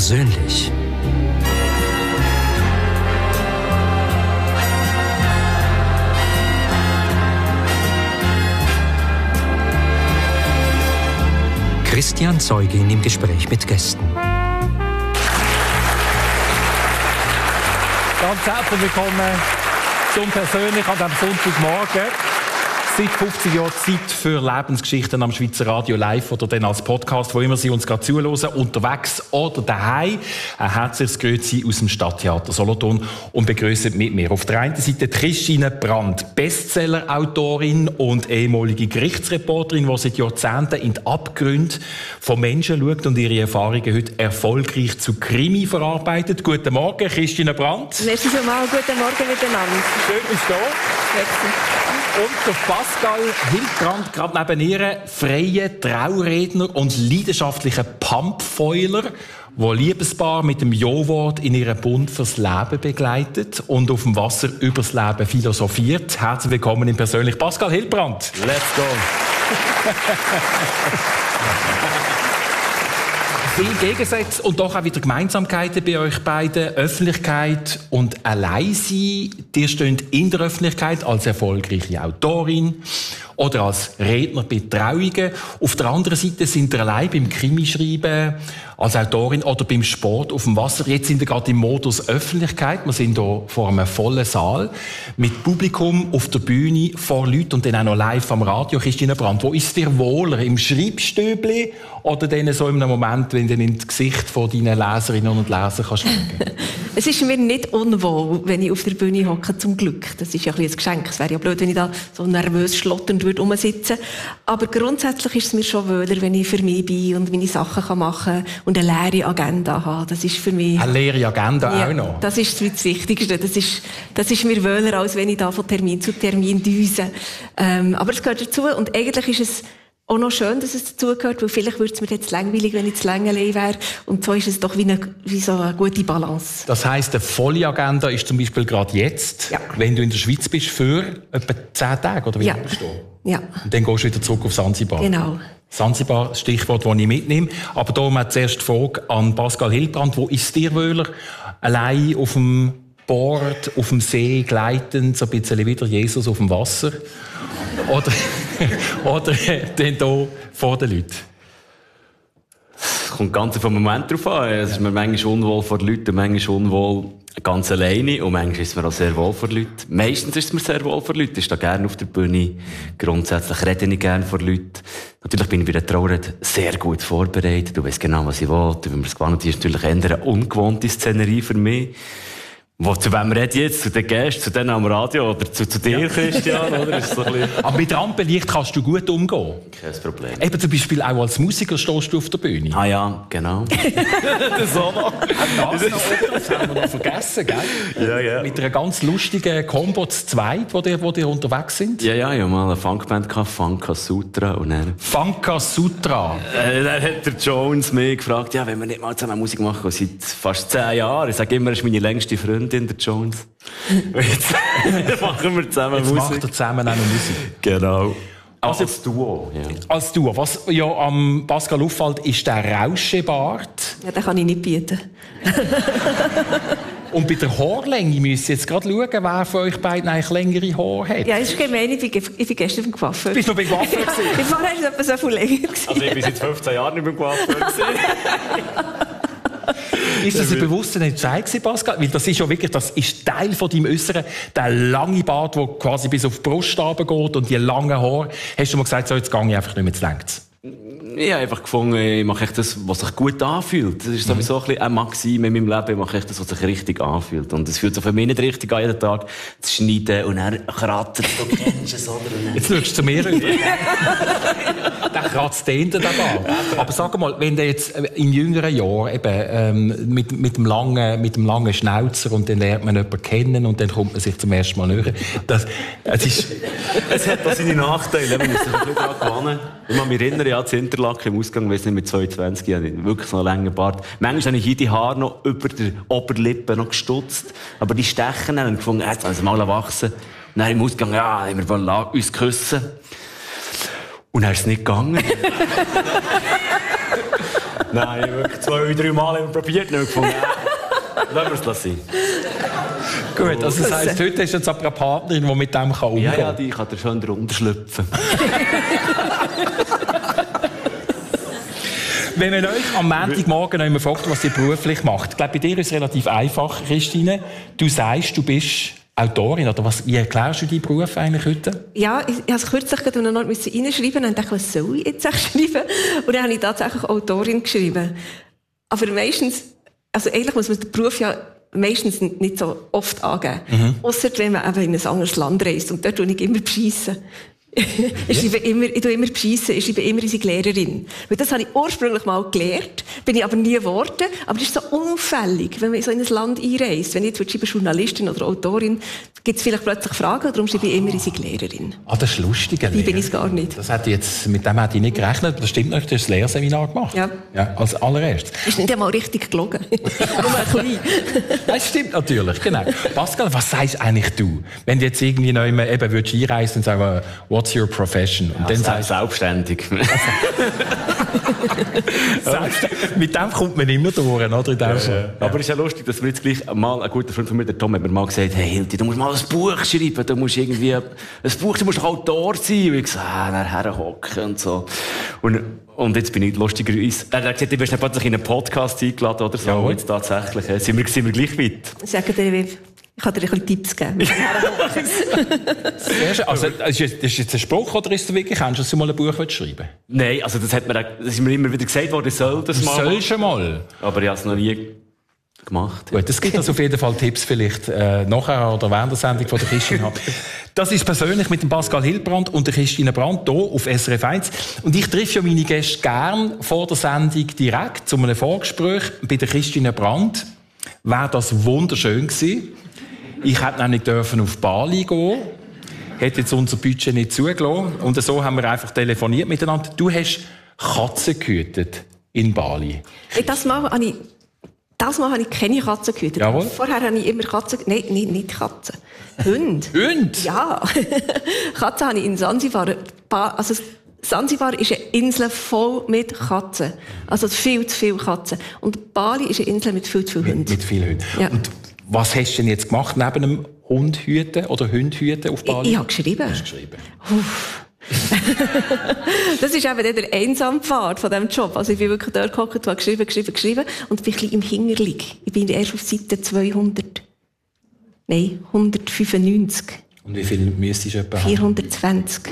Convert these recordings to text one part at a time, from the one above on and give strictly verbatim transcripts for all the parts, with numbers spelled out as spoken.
Persönlich. Christian Zeugin im Gespräch mit Gästen. Ganz herzlich willkommen zum Persönlich an diesem Sonntagmorgen. Seit fünfzig Jahren Zeit für Lebensgeschichten am Schweizer Radio live oder dann als Podcast, wo immer Sie uns gerade zuhören, unterwegs oder daheim. Ein herzliches Grüezi aus dem Stadttheater Solothurn und begrüßen mit mir auf der einen Seite Christine Brandt, Bestseller-Autorin und ehemalige Gerichtsreporterin, die seit Jahrzehnten in die Abgründe von Menschen schaut und ihre Erfahrungen heute erfolgreich zu Krimi verarbeitet. Guten Morgen, Christine Brandt. Merci vielmals, guten Morgen miteinander. Schön, bist du da. Merci. Und der Pascal Hildbrand, gerade neben ihr, freie Trauredner und leidenschaftlicher Pumpfoiler, der Liebespaar mit dem Jo-Wort in ihren Bund fürs Leben begleitet und auf dem Wasser übers Leben philosophiert. Herzlich willkommen im Persönlich Pascal Hildbrand. Let's go! Viele Gegensätze und doch auch wieder Gemeinsamkeiten bei euch beiden. Öffentlichkeit und Alleinsein. Ihr steht in der Öffentlichkeit als erfolgreiche Autorin oder als Redner bei Trauungen. Auf der anderen Seite sind ihr allein beim Krimischreiben als Autorin oder beim Sport auf dem Wasser. Jetzt sind wir gerade im Modus Öffentlichkeit. Wir sind hier vor einem vollen Saal mit Publikum auf der Bühne, vor Leuten und dann auch noch live am Radio. Christine Brandt, wo ist dir wohler? Im Schreibstübli oder dann so in einem Moment, wenn du in das Gesicht von deinen Leserinnen und Lesern kannst schauen? Es ist mir nicht unwohl, wenn ich auf der Bühne hocke, zum Glück. Das ist ja ein bisschen ein Geschenk. Es wäre ja blöd, wenn ich da so nervös schlotternd würde rumsitzen. Aber grundsätzlich ist es mir schon wohler, wenn ich für mich bin und meine Sachen machen kann und eine leere Agenda habe. Das ist für mich... Eine leere Agenda ja, auch noch? Das ist das Wichtigste. Das ist, das ist mir wohler, als wenn ich da von Termin zu Termin düse. Ähm, aber es gehört dazu und eigentlich ist es auch noch schön, dass es dazugehört, weil vielleicht würde es mir jetzt langweilig, wenn ich zu lange allein wäre. Und so ist es doch wie, eine, wie so eine gute Balance. Das heisst, eine volle Agenda ist zum Beispiel gerade jetzt, ja. wenn du in der Schweiz bist, für etwa zehn Tage, oder wie ja. bist du? Ja. Und dann gehst du wieder zurück auf Sansibar. Genau. Sansibar, das Stichwort, das ich mitnehme. Aber da mal zuerst die Frage an Pascal Hildbrand. Wo ist dir wohler? Allein auf dem Board, auf dem See, gleitend, so ein bisschen wieder Jesus auf dem Wasser? Oder, oder dann hier vor den Leuten? Es kommt ganz auf den Moment drauf an. Es ist mir manchmal unwohl vor den Leuten, manchmal unwohl ganz alleine und manchmal ist es mir auch sehr wohl vor den Leuten. Meistens ist es mir sehr wohl vor den Leuten. Ich stehe gerne auf der Bühne. Grundsätzlich rede ich gerne vor den Leuten. Natürlich bin ich bei der Trauerrede sehr gut vorbereitet. Du weißt genau, was ich will. Wenn man es gewohnt ist, natürlich eher eine ungewohnte Szenerie für mich. Wo, zu wem rede ich jetzt? Zu den Gästen, zu denen am Radio oder zu, zu dir, ja. Christian? Oder? Ist so ein bisschen... Aber mit Rampenlicht kannst du gut umgehen. Kein Problem. Eben zum Beispiel auch als Musiker stehst du auf der Bühne. Ah ja, genau. Das auch noch. Das, noch, das haben wir noch vergessen, gell? Ja, ja. Mit einer ganz lustigen Combo zu zweit, wo die, wo die unterwegs sind. Ja, ja, ich hatte mal eine Funkband gehabt, Funka Sutra. Und dann... Funka Sutra. Äh, dann hat der Jones mich gefragt, ja, wenn wir nicht mal zusammen Musik machen, seit fast zehn Jahren. Ich sage immer, er ist meine längste Freundin. Der Jones. Jetzt machen wir zusammen Jetzt Musik. macht er zusammen auch noch Musik. Genau. Also, als Duo. Ja. Als Duo. Was ja am Pascal auffällt, ist der Rauschebart. Ja, den kann ich nicht bieten. Und bei der Haarlänge müsst ihr jetzt gerade schauen, wer von euch beiden eigentlich längere Haare hat. Ja, das ist gemein. Ich bin, ich bin gestern beim Coiffeur. Bist du beim Coiffeur gewesen? Ich war eigentlich etwa so viel länger. Also ich bin seit fünfzehn Jahren nicht beim Coiffeur. Ist das ein bewusster Entscheid gewesen, Pascal? Weil das ist ja wirklich, das ist Teil von deinem Äußeren, der lange Bart, der quasi bis auf die Brust runtergeht und die langen Haare. Hast du mal gesagt, so, jetzt gehe ich einfach nicht mehr zu längst? Ich habe einfach gefunden, ich mache echt das, was sich gut anfühlt. Das ist sowieso ein bisschen eine Maxime in meinem Leben. Ich mache echt das, was sich richtig anfühlt. Und es fühlt sich für mich nicht richtig an, jeden Tag zu schneiden und dann kratzt. Du kennst es, oder? Jetzt schaust du zu mir rüber. Der kratzt hinter den Bart. Aber sag mal, wenn du jetzt in jüngeren Jahren eben, ähm, mit, mit, dem langen, mit dem langen Schnauzer und dann lernt man jemanden kennen und dann kommt man sich zum ersten Mal näher. Das, es, ist es hat auch seine Nachteile. Man muss sich ein bisschen daran gewöhnen. Ich kann mich erinnern, ja, zu Interlaken im Ausgang, weiss nicht, mit zweiundzwanzig, ich hatte wirklich so einen langen Bart. Manchmal habe ich hier die Haare noch über der Oberlippe noch gestutzt. Aber die Stechen haben gefunden, jetzt haben sie mal wachsen. Dann im Ausgang, ja, haben wir uns küssen. Und dann ist es nicht gegangen. Nein, wirklich zwei, drei Mal haben wir probiert, nicht gefunden. Lassen wir es lassen. Gut, also das heisst, heute ist jetzt aber eine Partnerin, die mit dem kann umgehen kann. Ja, ja, die kann da schön drunter schlüpfen. Wenn man euch am Montagmorgen noch immer fragt, was ihr beruflich macht, ich glaube, bei dir ist es relativ einfach, Christine. Du sagst, du bist Autorin, oder was, wie erklärst du deinen Beruf eigentlich heute? Ja, ich, ich musste kürzlich gerade noch reinschreiben und dachte, was soll ich jetzt schreiben? Und dann habe ich tatsächlich Autorin geschrieben. Aber meistens, also eigentlich muss man den Beruf ja meistens nicht so oft angeben. Mhm. Ausser wenn man eben in ein anderes Land reist. Und dort tue ich immer beschissen. ich schreibe immer, ich tue immer beschissen, ich schreibe immer unsere Lehrerin. Weil das habe ich ursprünglich mal gelernt, bin ich aber nie geworden. Aber das ist so unauffällig, wenn man so in ein Land einreist. Wenn ich jetzt schreibe, Journalistin oder Autorin, gibt es vielleicht plötzlich Fragen, darum schreibe ich immer unsere Lehrerin. Ah, das ist lustig. Wie bin ich es gar nicht. Das hätte jetzt, mit dem hätte ich nicht gerechnet. Das stimmt nicht, du hast das Lehrseminar gemacht. Ja. Ja, als allererstes. Ist nicht einmal richtig gelogen. Nur ein klein. Das stimmt natürlich, genau. Pascal, was sagst eigentlich du? Wenn du jetzt irgendwie noch immer eben würdest einreisen und sagen, what's your profession? Und ja, dann sagst selbstständig. Selbst, mit dem kommt man immer durch, oder? In dem ja, ja. Aber es ist ja lustig, dass wir jetzt gleich mal, ein guter Freund von mir, der Tom, hat mir mal gesagt, hey Hilti, du musst mal ein Buch schreiben, du musst irgendwie, ein Buch, du musst doch Autor sein. Und ich gesagt, ah, nachher hocken und so. Und, und jetzt bin ich lustigerweise, er hat gesagt, du wirst nicht plötzlich in einen Podcast eingeladen oder so. Ja, und jetzt tatsächlich, sind wir, sind wir gleich weit. Sagen dir, ich kann dir ein bisschen Tipps geben. Sehr schön. Also, ist das jetzt ein Spruch oder ist es wirklich, kannst du mal ein Buch schreiben? Nein, also das hat mir, das ist mir immer wieder gesagt worden, ich soll das mal. Soll schon mal. Aber ich habe es noch nie gemacht. Gut, es gibt also auf jeden Fall Tipps vielleicht äh, nachher oder während der Sendung von der Christine. Das ist persönlich mit dem Pascal Hildbrand und der Christine Brandt hier auf S R F eins. Und ich treffe ja meine Gäste gern vor der Sendung direkt zu einem Vorgespräch. Bei der Christine Brandt wäre das wunderschön gewesen. Ich hätte nämlich dürfen auf Bali gehen, hätte jetzt unser Budget nicht zugelassen. Und so haben wir einfach telefoniert miteinander. Du hast Katzen gehütet in Bali. Das Mal habe ich, das Mal habe ich keine Katzen gehütet. Jawohl. Vorher habe ich immer Katzen, nein, nicht, nicht Katzen, Hunde. Hunde? Ja. Katzen habe ich in Sansibar. Also Sansibar ist eine Insel voll mit Katzen. Also viel zu viele Katzen. Und Bali ist eine Insel mit viel zu vielen Hunden. Mit, mit vielen Hunden. Ja. Und was hast du denn jetzt gemacht neben einem Hundhüten oder Hundhüten auf Bali? Ich, ich habe geschrieben. Du hast geschrieben. Das ist eben der einsame Pfad von diesem Job. Also ich bin wirklich dort gehockt, habe geschrieben, geschrieben, geschrieben und bin ein bisschen im Hinterlig. Ich bin erst auf Seite zweihundert. Nein, hundertfünfundneunzig. Und wie viel müsstest du etwa haben? vierhundertzwanzig.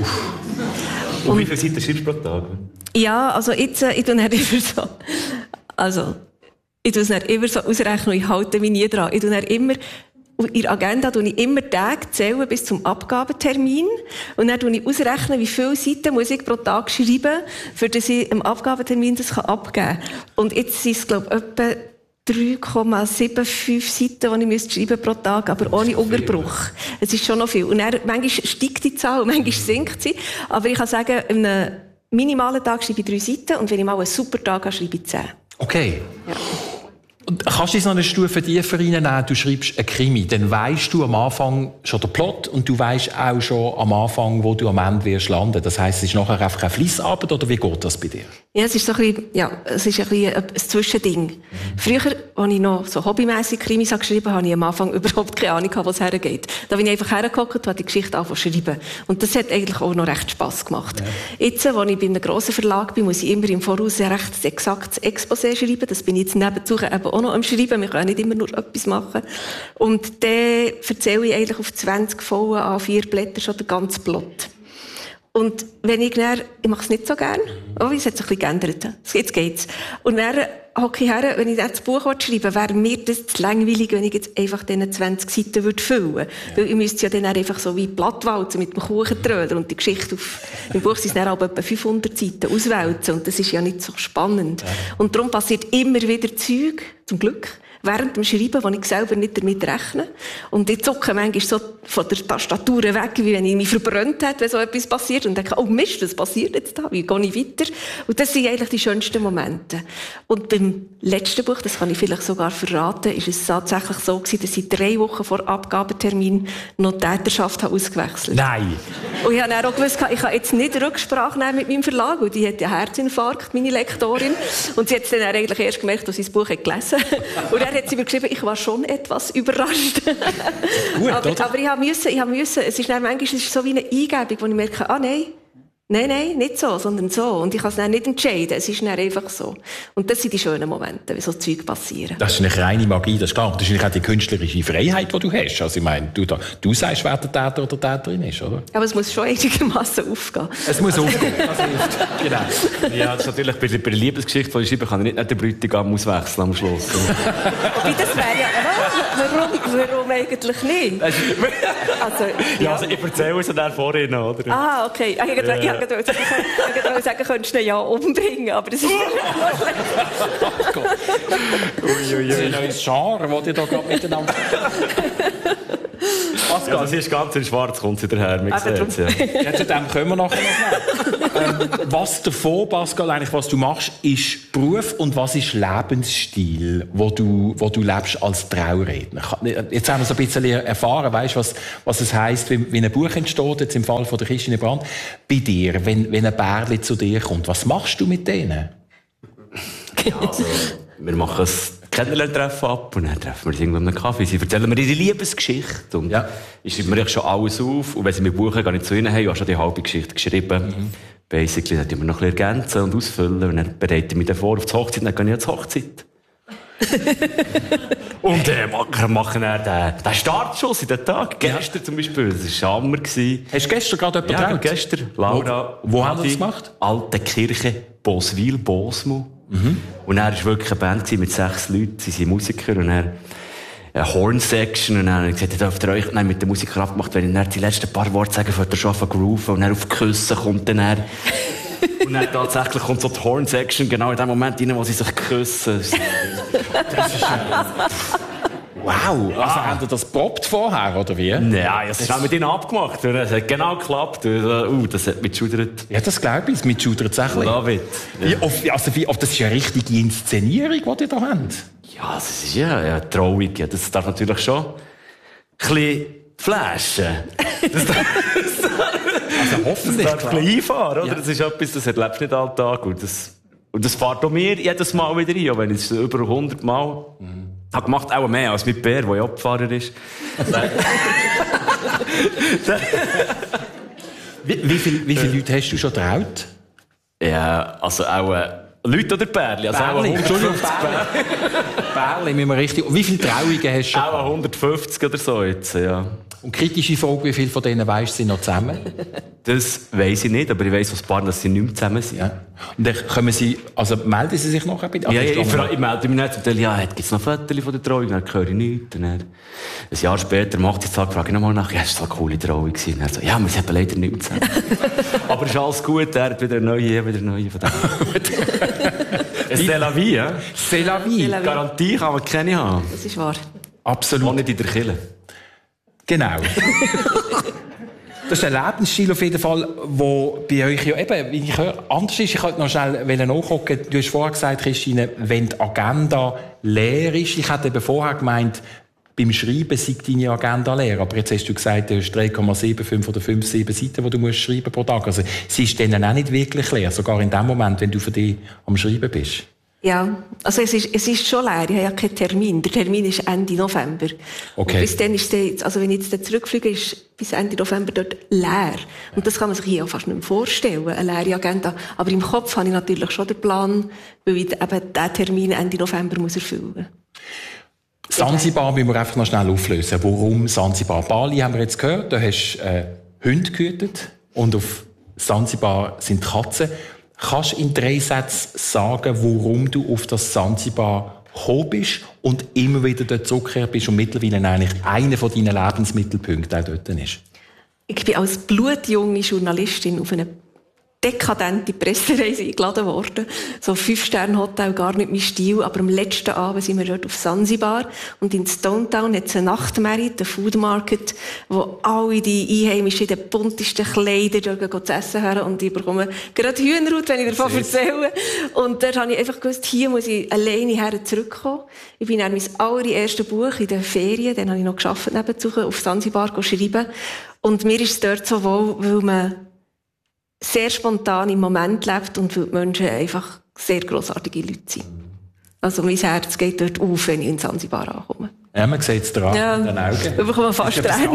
Und, und wie viele Seiten schreibst du pro Tag? Ja, also jetzt, ich tue dann immer so, also, ich tue es dann immer so ausrechnen, ich halte mich nie dran. Ich tue dann immer, in der Agenda tue ich immer Tage zählen bis zum Abgabetermin. Und dann tue ich ausrechnen, wie viele Seiten muss ich pro Tag schreiben, für dass ich am Abgabetermin das abgeben kann. Und jetzt sind es, glaube ich, etwa drei Komma fünfundsiebzig Seiten, die ich schreiben pro Tag, aber ohne Unterbruch. Es ist schon noch viel. Und dann, manchmal steigt die Zahl, manchmal sinkt sie. Aber ich kann sagen, an einem minimalen Tag schreibe ich drei Seiten und wenn ich mal einen super Tag habe, schreibe ich zehn. Okay. Ja. Und kannst du jetzt noch eine Stufe tiefer reinnehmen? Du schreibst einen Krimi, dann weisst du am Anfang schon den Plot und du weisst auch schon am Anfang, wo du am Ende wirst landen. Das heisst, es ist nachher einfach eine Fleissarbeit, oder wie geht das bei dir? Ja, es ist so ein bisschen, ja, es ist ein bisschen ein Zwischending. Mhm. Früher, als ich noch so hobbymässig Krimis geschrieben habe, habe ich am Anfang überhaupt keine Ahnung, wo es hergeht. Da bin ich einfach hergehockt und habe die Geschichte angefangen zu schreiben. Und das hat eigentlich auch noch recht Spass gemacht. Ja. Jetzt, als ich bei einem grossen Verlag bin, muss ich immer im Voraus ein recht exaktes Exposé schreiben. Das bin ich jetzt nebenzu eben auch noch am Schreiben. Wir können nicht immer nur etwas machen. Und dann erzähle ich eigentlich auf zwanzig vollen A vier Blätter schon den ganzen Plot. Und wenn ich dann, ich mache es nicht so gern, oh, es hat sich ein bisschen geändert. Jetzt geht's. Und dann hocke ich her, wenn ich dann das Buch schreiben will, wäre mir das zu langweilig, wenn ich jetzt einfach diese zwanzig Seiten würde füllen würde. Weil ich müsste ja dann einfach so wie Blattwalzen mit dem Kuchentröder und die Geschichte auf, im Buch sind es dann auch etwa fünfhundert Seiten auswälzen und das ist ja nicht so spannend. Und darum passiert immer wieder Zeug, zum Glück, während dem Schreiben, wo ich selber nicht damit rechne. Und ich zucke manchmal so von der Tastatur weg, wie wenn ich mich verbrannt hätte, wenn so etwas passiert. Und denke, oh Mist, was passiert jetzt da? Wie gehe ich weiter? Und das sind eigentlich die schönsten Momente. Und beim meinem letzten Buch, das kann ich vielleicht sogar verraten, ist es tatsächlich so gewesen, dass ich drei Wochen vor Abgabetermin noch die Täterschaft habe ausgewechselt. Nein! Und ich habe dann auch gewusst, ich kann jetzt nicht Rücksprache nehmen mit meinem Verlag, weil die hat einen Herzinfarkt, meine Lektorin. Und sie hat es dann eigentlich erst gemerkt, als sie das Buch hat gelesen hat. Und dann hat sie mir geschrieben, ich war schon etwas überrascht. Gut, aber, oder? aber ich habe müssen, ich habe müssen, es ist dann manchmal es ist so wie eine Eingebung, wo ich merke, ah nein, Nein, nein, nicht so, sondern so. Und ich kann es dann nicht entscheiden. Es ist dann einfach so. Und das sind die schönen Momente, wie so Zeug passieren. Das ist eine reine Magie, das ist klar. Das ist auch die künstlerische Freiheit, die du hast. Also ich meine, du, du sagst, wer der Täter oder Täterin ist, oder? Aber es muss schon einigermaßen aufgehen. Es muss aufgehen, das hilft. Genau. Ja, das ist natürlich bei der, bei der Liebesgeschichte, die ich schreibe, kann ich nicht den Bräutigam auswechseln am Schluss. Wie das wäre ja, warum, warum eigentlich nicht? Also, ja, ja also ich erzähle es dann vorhin, oder? Ah, okay. Ich hätte ja. Ich wollte sagen, könntest du ihn ja umbringen, aber das ist oh Gott. Ui, ui, ui. Das ist ein neues Genre, das ihr da gerade miteinander... Ja, also sie ist ganz in schwarz, kommt sie daher, man sieht's, ja. Ja, zu dem kommen wir nachher noch ähm, was davon, Pascal, eigentlich, was du machst, ist Beruf und was ist Lebensstil, wo du, wo du lebst als Trauredner? Jetzt haben wir so ein bisschen erfahren, weißt, was, was es heisst, wie, wie ein Buch entsteht, jetzt im Fall von der Christine Brandt. Bei dir, wenn, wenn ein Bärli zu dir kommt, was machst du mit denen? Ja, also, wir machen es Kennenlerntreffen ab und dann treffen wir uns irgendwann einen Kaffee. Sie erzählen mir ihre Liebesgeschichte und ja. ich schreibe mir schon alles auf und wenn sie mir buchen, gehe ich zu ihnen, hey, ich habe schon die halbe Geschichte geschrieben. Mhm. Basically, dann tun wir noch ein bisschen ergänzen und ausfüllen und dann bereite ich mich dann vor auf die Hochzeit, dann gehe ich zur Hochzeit. Und äh, machen, machen dann den, den Startschuss in den Tag. Ja. Gestern zum Beispiel, das war Hammer. Hast du gestern gerade jemanden getraut? Ja, gestern. Laura. Wo, wo haben Sie das gemacht? Alte Kirche, Boswil, Bosmo. Mhm. Und er war wirklich eine Band mit sechs Leuten, sie sind Musiker, und er eine Horn-Section, und dann hat er gesagt, ihr dürft ihr euch mit der Musiker abgemacht, wenn ich dann die letzten paar Worte sage, könnt ihr schon auf grooven, und dann auf Küssen kommt dann er. Und dann tatsächlich kommt so die Horn-Section genau in dem Moment rein, wo sie sich küssen. Das ist wow! Also ah. Habt ihr das poppt vorher, oder wie? Nein, das ist auch mit ihnen abgemacht. Es hat genau geklappt. Uh, das hat mitschudert. Ja, das glaube ich. Mitschudert es auch ein Love it. Ja. Also, wie, das ist ja eine richtige Inszenierung, die ihr da habt. Ja, das ist ja, ja traurig. Ja, das darf natürlich schon ein bisschen flashen. Das darf, also hoffentlich. Das darf ein bisschen einfahren, oder? Ja. Das ist etwas, das erlebst du nicht alltag. Und das, und das fährt auch mir jedes Mal wieder rein, auch wenn ich es über hundert Mal... Mhm. Ich habe gemacht auch mehr als mit Bär, der ja Abfahrer ist. wie, wie, viel, wie viele Leute hast du schon getraut? Ja, also auch äh, Leute oder Bärli? Also Bärli, Entschuldigung, Bärli. Bärli, müssen wir richtig... Wie viele Trauungen hast du schon? Auch hundertfünfzig oder so jetzt, ja. Und kritische Frage, wie viele von denen weisst sind noch zusammen? Das weiss ich nicht, aber ich weiss aus ein paar, dass sie nicht mehr zusammen sind. Ja. Und dann kommen sie, also melden sie sich noch ein bisschen? Ja, ja, ich, ich melde mich nicht. Und ja, gibt es noch Fotos von der Trauung? Dann höre ich nichts. Und dann, ein Jahr später, am achtzehnten frage ich nochmal nach, ja, es war so eine coole Trauung gewesen. Und er so, ja, wir sind leider nicht mehr zusammen. Aber es ist alles gut, er hat wieder eine neue, wieder eine neue von denen. C'est la vie, ja? C'est la vie. Garantie kann man keine haben. Das ist wahr. Absolut. Auch nicht in der Kirche. Genau. Das ist ein Lebensstil auf jeden Fall, der bei euch ja eben, wie ich höre, anders ist. Ich wollte noch schnell nachgucken. Du hast vorher gesagt, Christine, wenn die Agenda leer ist. Ich hätte eben vorher gemeint, beim Schreiben sei deine Agenda leer. Aber jetzt hast du gesagt, du hast drei Komma sieben fünf oder fünf Komma sieben Seiten, die du musst schreiben pro Tag. Also sie ist dann auch nicht wirklich leer, sogar in dem Moment, wenn du für dich am Schreiben bist. Ja, also es ist, es ist schon leer. Ich habe ja keinen Termin. Der Termin ist Ende November. Okay. Und bis dann ist der, also wenn ich jetzt zurückfliege, ist bis Ende November dort leer. Und das kann man sich hier auch fast nicht mehr vorstellen, eine leere Agenda. Aber im Kopf habe ich natürlich schon den Plan, weil ich eben diesen Termin Ende November muss erfüllen muss. Sansibar müssen wir einfach noch schnell auflösen. Warum Sansibar? Bali haben wir jetzt gehört, da hast du äh, Hunde gehütet und auf Sansibar sind Katzen. Kannst du in drei Sätzen sagen, warum du auf das Sansibar gekommen bist und immer wieder dort zurückgekehrt bist und mittlerweile eigentlich einer von deinen Lebensmittelpunkten auch dort ist? Ich bin als blutjunge Journalistin auf eine dekadente Pressereise eingeladen worden. So Fünf-Sterne-Hotel, gar nicht mein Stil. Aber am letzten Abend sind wir dort auf Sansibar. Und in Stone Town hat es einen Nachtmarkt, einen Food Market, wo alle die Einheimischen in den buntesten Kleidern dort zu essen haben. Und ich bekomme gerade Hühnerhaut, wenn ich davon erzähle. Und dort habe ich einfach gewusst, hier muss ich alleine her zurückkommen. Ich bin dann mein allererstes Buch in den Ferien, dann habe ich noch gearbeitet nebenzu, auf Sansibar schreiben. Und mir ist es dort so wohl, weil man sehr spontan im Moment lebt und weil die Menschen einfach sehr grossartige Leute sind. Also mein Herz geht dort auf, wenn ich in Sansibar ankomme. Ja, man sieht es dran, ja, in den Augen. Da bekommt man fast Tränen.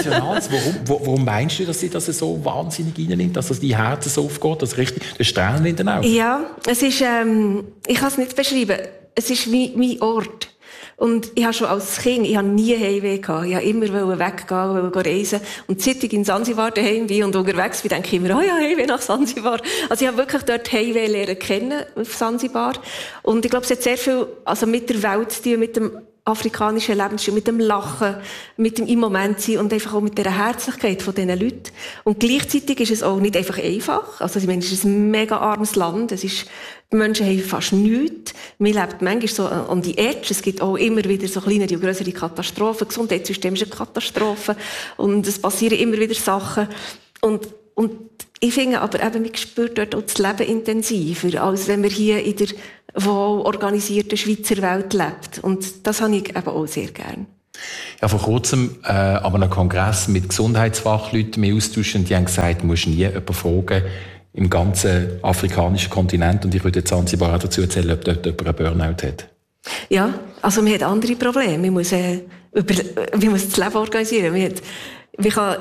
Warum, warum meinst du, dass sie das so wahnsinnig reinnimmt, dass das dein Herz so aufgeht, dass richtig der Tränen in den Augen? Ja, es ist, ähm, ich kann es nicht beschreiben. Es ist wie mein Ort. Und ich habe schon als Kind, ich habe nie Heimweh gehabt. Ich wollte immer weggehen, wollte reisen. Und seit ich in Sansibar daheim bin und unterwegs bin, denke ich immer, oh ja, Heimweh nach Sansibar. Also ich habe wirklich dort Heimweh lernen kennen, auf Sansibar. Und ich glaube, es hat sehr viel, also mit der Welt zu tun, mit dem afrikanischen Lebensstil, mit dem Lachen, mit dem im Moment sein und einfach auch mit der Herzlichkeit von diesen Leuten. Und gleichzeitig ist es auch nicht einfach einfach. Also ich meine, es ist ein mega armes Land. Es ist, die Menschen haben fast nichts. Man lebt manchmal so an die Edge. Es gibt auch immer wieder so kleinere und grössere Katastrophen. Das Gesundheitssystem ist eine Katastrophe. Und es passieren immer wieder Sachen. Und, und ich finde aber eben, man spürt dort auch das Leben intensiver, als wenn man hier in der wohl organisierten Schweizer Welt lebt. Und das habe ich eben auch sehr gern. Ja, vor kurzem, äh, aber einem Kongress mit Gesundheitsfachleuten mehr austauschen, die haben gesagt, du musst nie jemanden fragen, im ganzen afrikanischen Kontinent, und ich würde jetzt Sansibar auch dazu erzählen, ob dort jemand einen Burnout hat. Ja, also man hat andere Probleme. Man muss, äh, über, man muss das Leben organisieren. Man hat, man kann,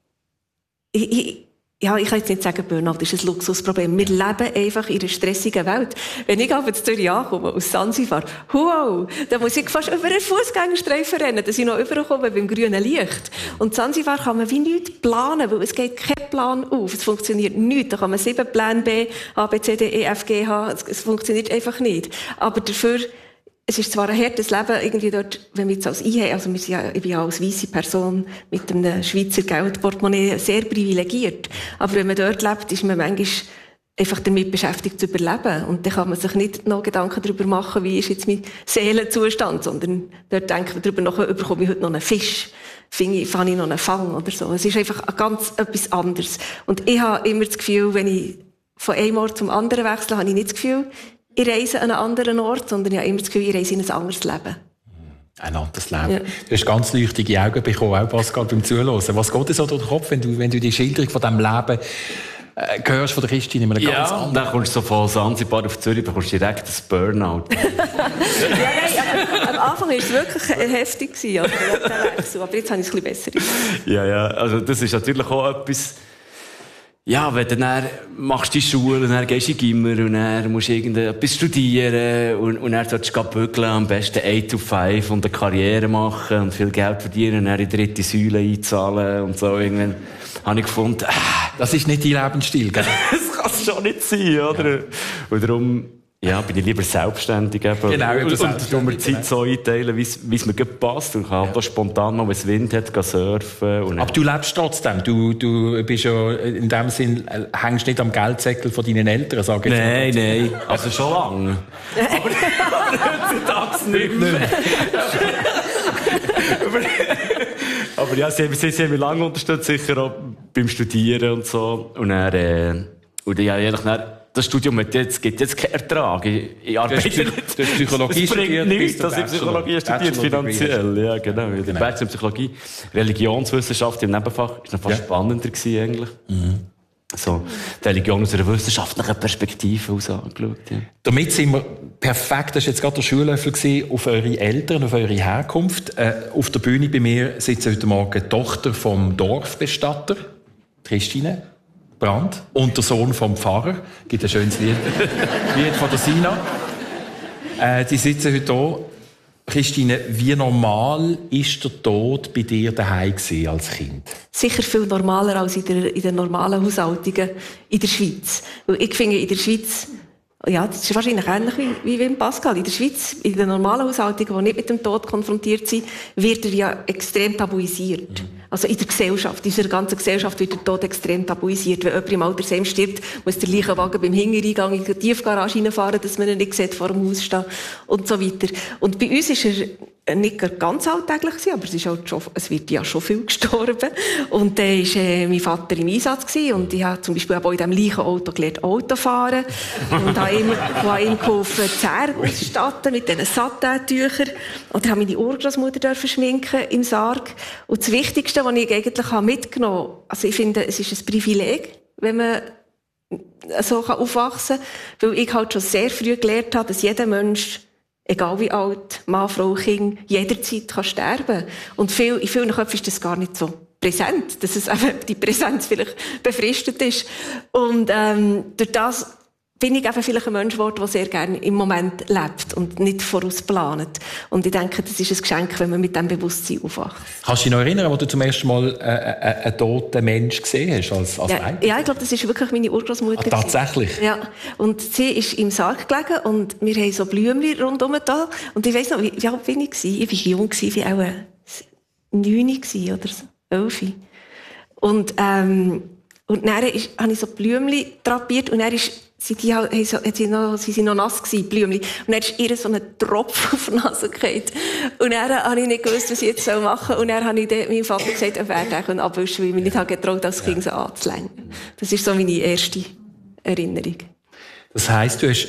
ich, ich, ja, ich kann jetzt nicht sagen, Burnout ist ein Luxusproblem. Wir leben einfach in einer stressigen Welt. Wenn ich auf Zürich ankomme, aus Sansibar, wow, dann muss ich fast über einen Fußgängerstreifen rennen, dass ich noch überkomme beim grünen Licht. Und Sansibar kann man wie nichts planen, weil es geht kein Plan auf. Es funktioniert nicht. Da kann man sieben Pläne B, A, B, C, D, E, F, G, H. Es, es funktioniert einfach nicht. Aber dafür, es ist zwar ein hartes Leben, irgendwie dort, wenn wir jetzt als I H, also wir sind ja, ich bin ja als weisse Person mit einem Schweizer Geldportemonnaie sehr privilegiert. Aber wenn man dort lebt, ist man manchmal einfach damit beschäftigt zu überleben. Und dann kann man sich nicht noch Gedanken darüber machen, wie ist jetzt mein Seelenzustand, sondern dort denkt man darüber nach, bekomme ich heute noch einen Fisch? Fange ich, fange ich noch einen Fang oder so? Es ist einfach ganz etwas anderes. Und ich habe immer das Gefühl, wenn ich von einem Ort zum anderen wechsle, habe ich nicht das Gefühl, ich reise an einen anderen Ort, sondern ich habe immer das Gefühl, ich reise in ein anderes Leben. Ein anderes Leben. Ja. Du hast ganz leuchtige Augen bekommen, auch Pascal, beim Zuhören. Was geht dir so durch den Kopf, wenn du, wenn du die Schilderung von diesem Leben äh, hörst von der Christine in einem ja, ganz anderen... dann kommst du so von Sansibar auf Zürich, bekommst du direkt ein Burnout. Ja, nein, am Anfang war es wirklich heftig, also, aber jetzt habe ich es ein bisschen besser. Ja, ja, also das ist natürlich auch etwas... Ja, wenn du dann machst die Schule, und dann gehst du in Gimmer, und dann musst du irgendetwas studieren, und, und dann solltest du bügeln, am besten eight to five und eine Karriere machen und viel Geld verdienen, und dann in die dritte Säule einzahlen und so. Irgendwann habe ich gefunden, äh, das ist nicht dein Lebensstil, gell? Das kann es schon nicht sein, oder? Ja. Und darum, ja, bin ich lieber selbstständig eben. Genau, und, und und mir die Zeit so einteilen, wie es mir gut passt. Und kann halt auch spontan mal, wenn es Wind hat, gehen surfen. Und aber du lebst trotzdem. Du, du bist ja, in dem Sinn, hängst nicht am Geldsäckel von deinen Eltern, sag ich. Nein, nein. Also schon lange. aber heutzutage nicht mehr. Aber ja, sie, sie, sie haben mich lange unterstützt, sicher auch beim Studieren und so. Und dann, äh, und ja, ehrlich, dann, das Studium hat jetzt, gibt jetzt keinen Ertrag. Ich, ich arbeite nicht. Du hast Psychologie studiert. Nichts, dass ich Psychologie studiert, finanziell. Ja, genau. genau. Bachelor in Psychologie. Religionswissenschaft im Nebenfach ist noch fast ja. spannender gewesen, eigentlich. Mhm. So, die Religion aus einer wissenschaftlichen Perspektive aus angeschaut. Ja. Damit sind wir perfekt, das war jetzt gerade der Schuhlöffel gewesen, auf eure Eltern, auf eure Herkunft. Äh, auf der Bühne bei mir sitzt heute Morgen die Tochter vom Dorfbestatter, Christine Brandt, und der Sohn vom Pfarrer. Gibt ein schönes Lied, Lied von der Sina. Äh, die sitzen heute hier. Christine, wie normal ist der Tod bei dir daheim gewesen als Kind? Sicher viel normaler als in der, in den normalen Haushaltungen in der Schweiz. Weil ich finde, in der Schweiz, ja, das ist wahrscheinlich ähnlich wie, wie in Pascal. In der Schweiz, in den normalen Haushaltungen, die nicht mit dem Tod konfrontiert sind, wird er ja extrem tabuisiert. Mhm. Also in der Gesellschaft, in unserer ganzen Gesellschaft wird der Tod extrem tabuisiert. Wenn jemand im Altersheim stirbt, muss der Leichenwagen beim Hintereingang in die Tiefgarage reinfahren, dass man ihn nicht sieht, vor dem Haus stehen und so weiter. Und bei uns ist er nicht ganz alltäglich gewesen, aber es ist halt schon, es wird ja schon viel gestorben. Und dann war äh, mein Vater im Einsatz gewesen, und ich habe zum Beispiel auch in diesem Leichenauto gelernt, Auto fahren. Und habe ihm, habe ihm geholfen, die Zähne auszustatten mit diesen Satin-Tüchern. Oder habe meine Urgroßmutter schminken im Sarg. Und das Wichtigste, was ich eigentlich mitgenommen habe, also ich finde, es ist ein Privileg, wenn man so aufwachsen kann, weil ich halt schon sehr früh gelernt habe, dass jeder Mensch, egal wie alt, Mann, Frau, Kind, jederzeit kann sterben. Und viel, in vielen Köpfen ist das gar nicht so präsent, dass es eben die Präsenz vielleicht befristet ist. Und ähm, durch das bin ich einfach vielleicht ein Mensch geworden, der sehr gerne im Moment lebt und nicht vorausplant. Und ich denke, das ist ein Geschenk, wenn man mit diesem Bewusstsein aufwacht. Kannst du dich noch erinnern, als du zum ersten Mal äh, äh, einen toten Mensch gesehen hast als, als ja, ja, ich glaube, das ist wirklich meine Urgroßmutter. Ah, tatsächlich? Ja. Und sie ist im Sarg gelegen und wir haben so Blümchen rundherum da. Und ich weiss noch, wie, wie alt bin ich gewesen? Ich war jung, ich war auch neun oder so, elf. Und, ähm, und dann ist, habe ich so Blümchen drapiert und dann ist Sie, die, hey, so, sie, noch, sie sind noch nass gewesen, Blümchen. Und dann ist ihr so ein Tropfen auf die Nase gefallen. Und dann habe ich nicht gewusst, was ich jetzt machen soll. Und dann habe ich dann meinem Vater gesagt, er werde ihn abwischen, weil ich mich nicht getraut, als Kind so anzulängen. Das ist so meine erste Erinnerung. Das heisst, du hast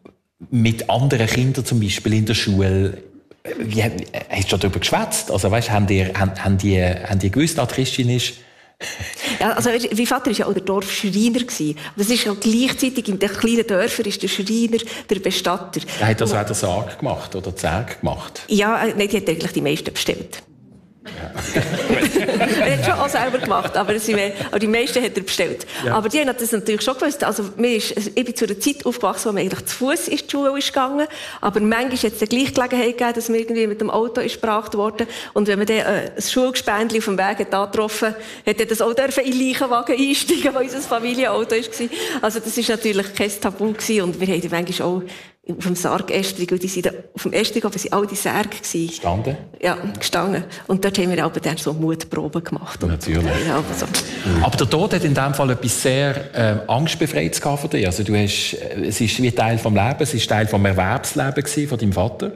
mit anderen Kindern zum Beispiel in der Schule, wie, hast du schon darüber geschwätzt? Also weißt, haben die, haben, haben die, haben die gewusst, dass Christin ist? Ja, also, mein Vater war ja auch der Dorfschreiner. Das ist ja gleichzeitig, in den kleinen Dörfern ist der Schreiner der Bestatter. Er hat das auch den Sarg gemacht, oder die Särge gemacht? Ja, nein, die hat eigentlich die meisten bestellt. Ja. Er hat schon auch selber gemacht, aber, sie, aber die meisten hat er bestellt. Ja. Aber die haben das natürlich schon gewusst. Also, mir ist, ich bin zu einer Zeit aufgewachsen, wo man eigentlich zu Fuß in die Schule ist gegangen. Aber manchmal hat es gleich Gelegenheit gegeben, dass man irgendwie mit dem Auto ist gebracht worden. Und wenn man dann äh, ein Schulgespendli auf dem Weg hat angetroffen hat, hat das auch dürfen in den Leichenwagen einsteigen, wo unser Familienauto war. Also das war natürlich kein Tabu gewesen. Und wir haben dann manchmal auch auf dem Sarg-Estrig, und die sind auf dem Estrig, aber sie all die Särge gewesen. Gestanden? Ja, gestanden. Und dort haben wir aber dann so Mutproben gemacht. Natürlich. Ja, aber, so. aber der Tod hat in dem Fall etwas sehr äh, Angstbefreites von dir. Also du hast, es ist wie Teil vom Leben, es ist Teil vom Erwerbsleben gewesen, von deinem Vater.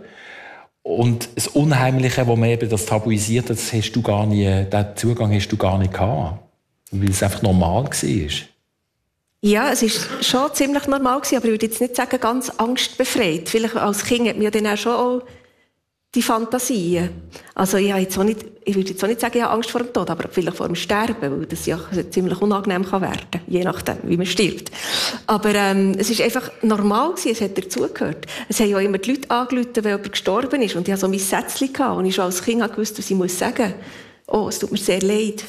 Und das Unheimliche, wo man eben das tabuisiert, das hast du gar nie, den Zugang hast du gar nicht gehabt. Weil es einfach normal war. Ja, es war schon ziemlich normal gewesen, aber ich würde jetzt nicht sagen, ganz angstbefreit. Vielleicht als Kind hat man ja dann auch schon auch die Fantasien. Also ich, habe jetzt auch nicht, ich würde jetzt auch nicht sagen, ich habe Angst vor dem Tod, aber vielleicht vor dem Sterben, weil das ja ziemlich unangenehm kann werden, je nachdem, wie man stirbt. Aber ähm, es ist einfach normal gewesen, es hat dazugehört. Es haben ja immer die Leute angerufen, wenn jemand gestorben ist. Und ich hatte so mein Sätzchen gehabt, und ich schon als Kind gewusst, was ich muss sagen. Oh, es tut mir sehr leid.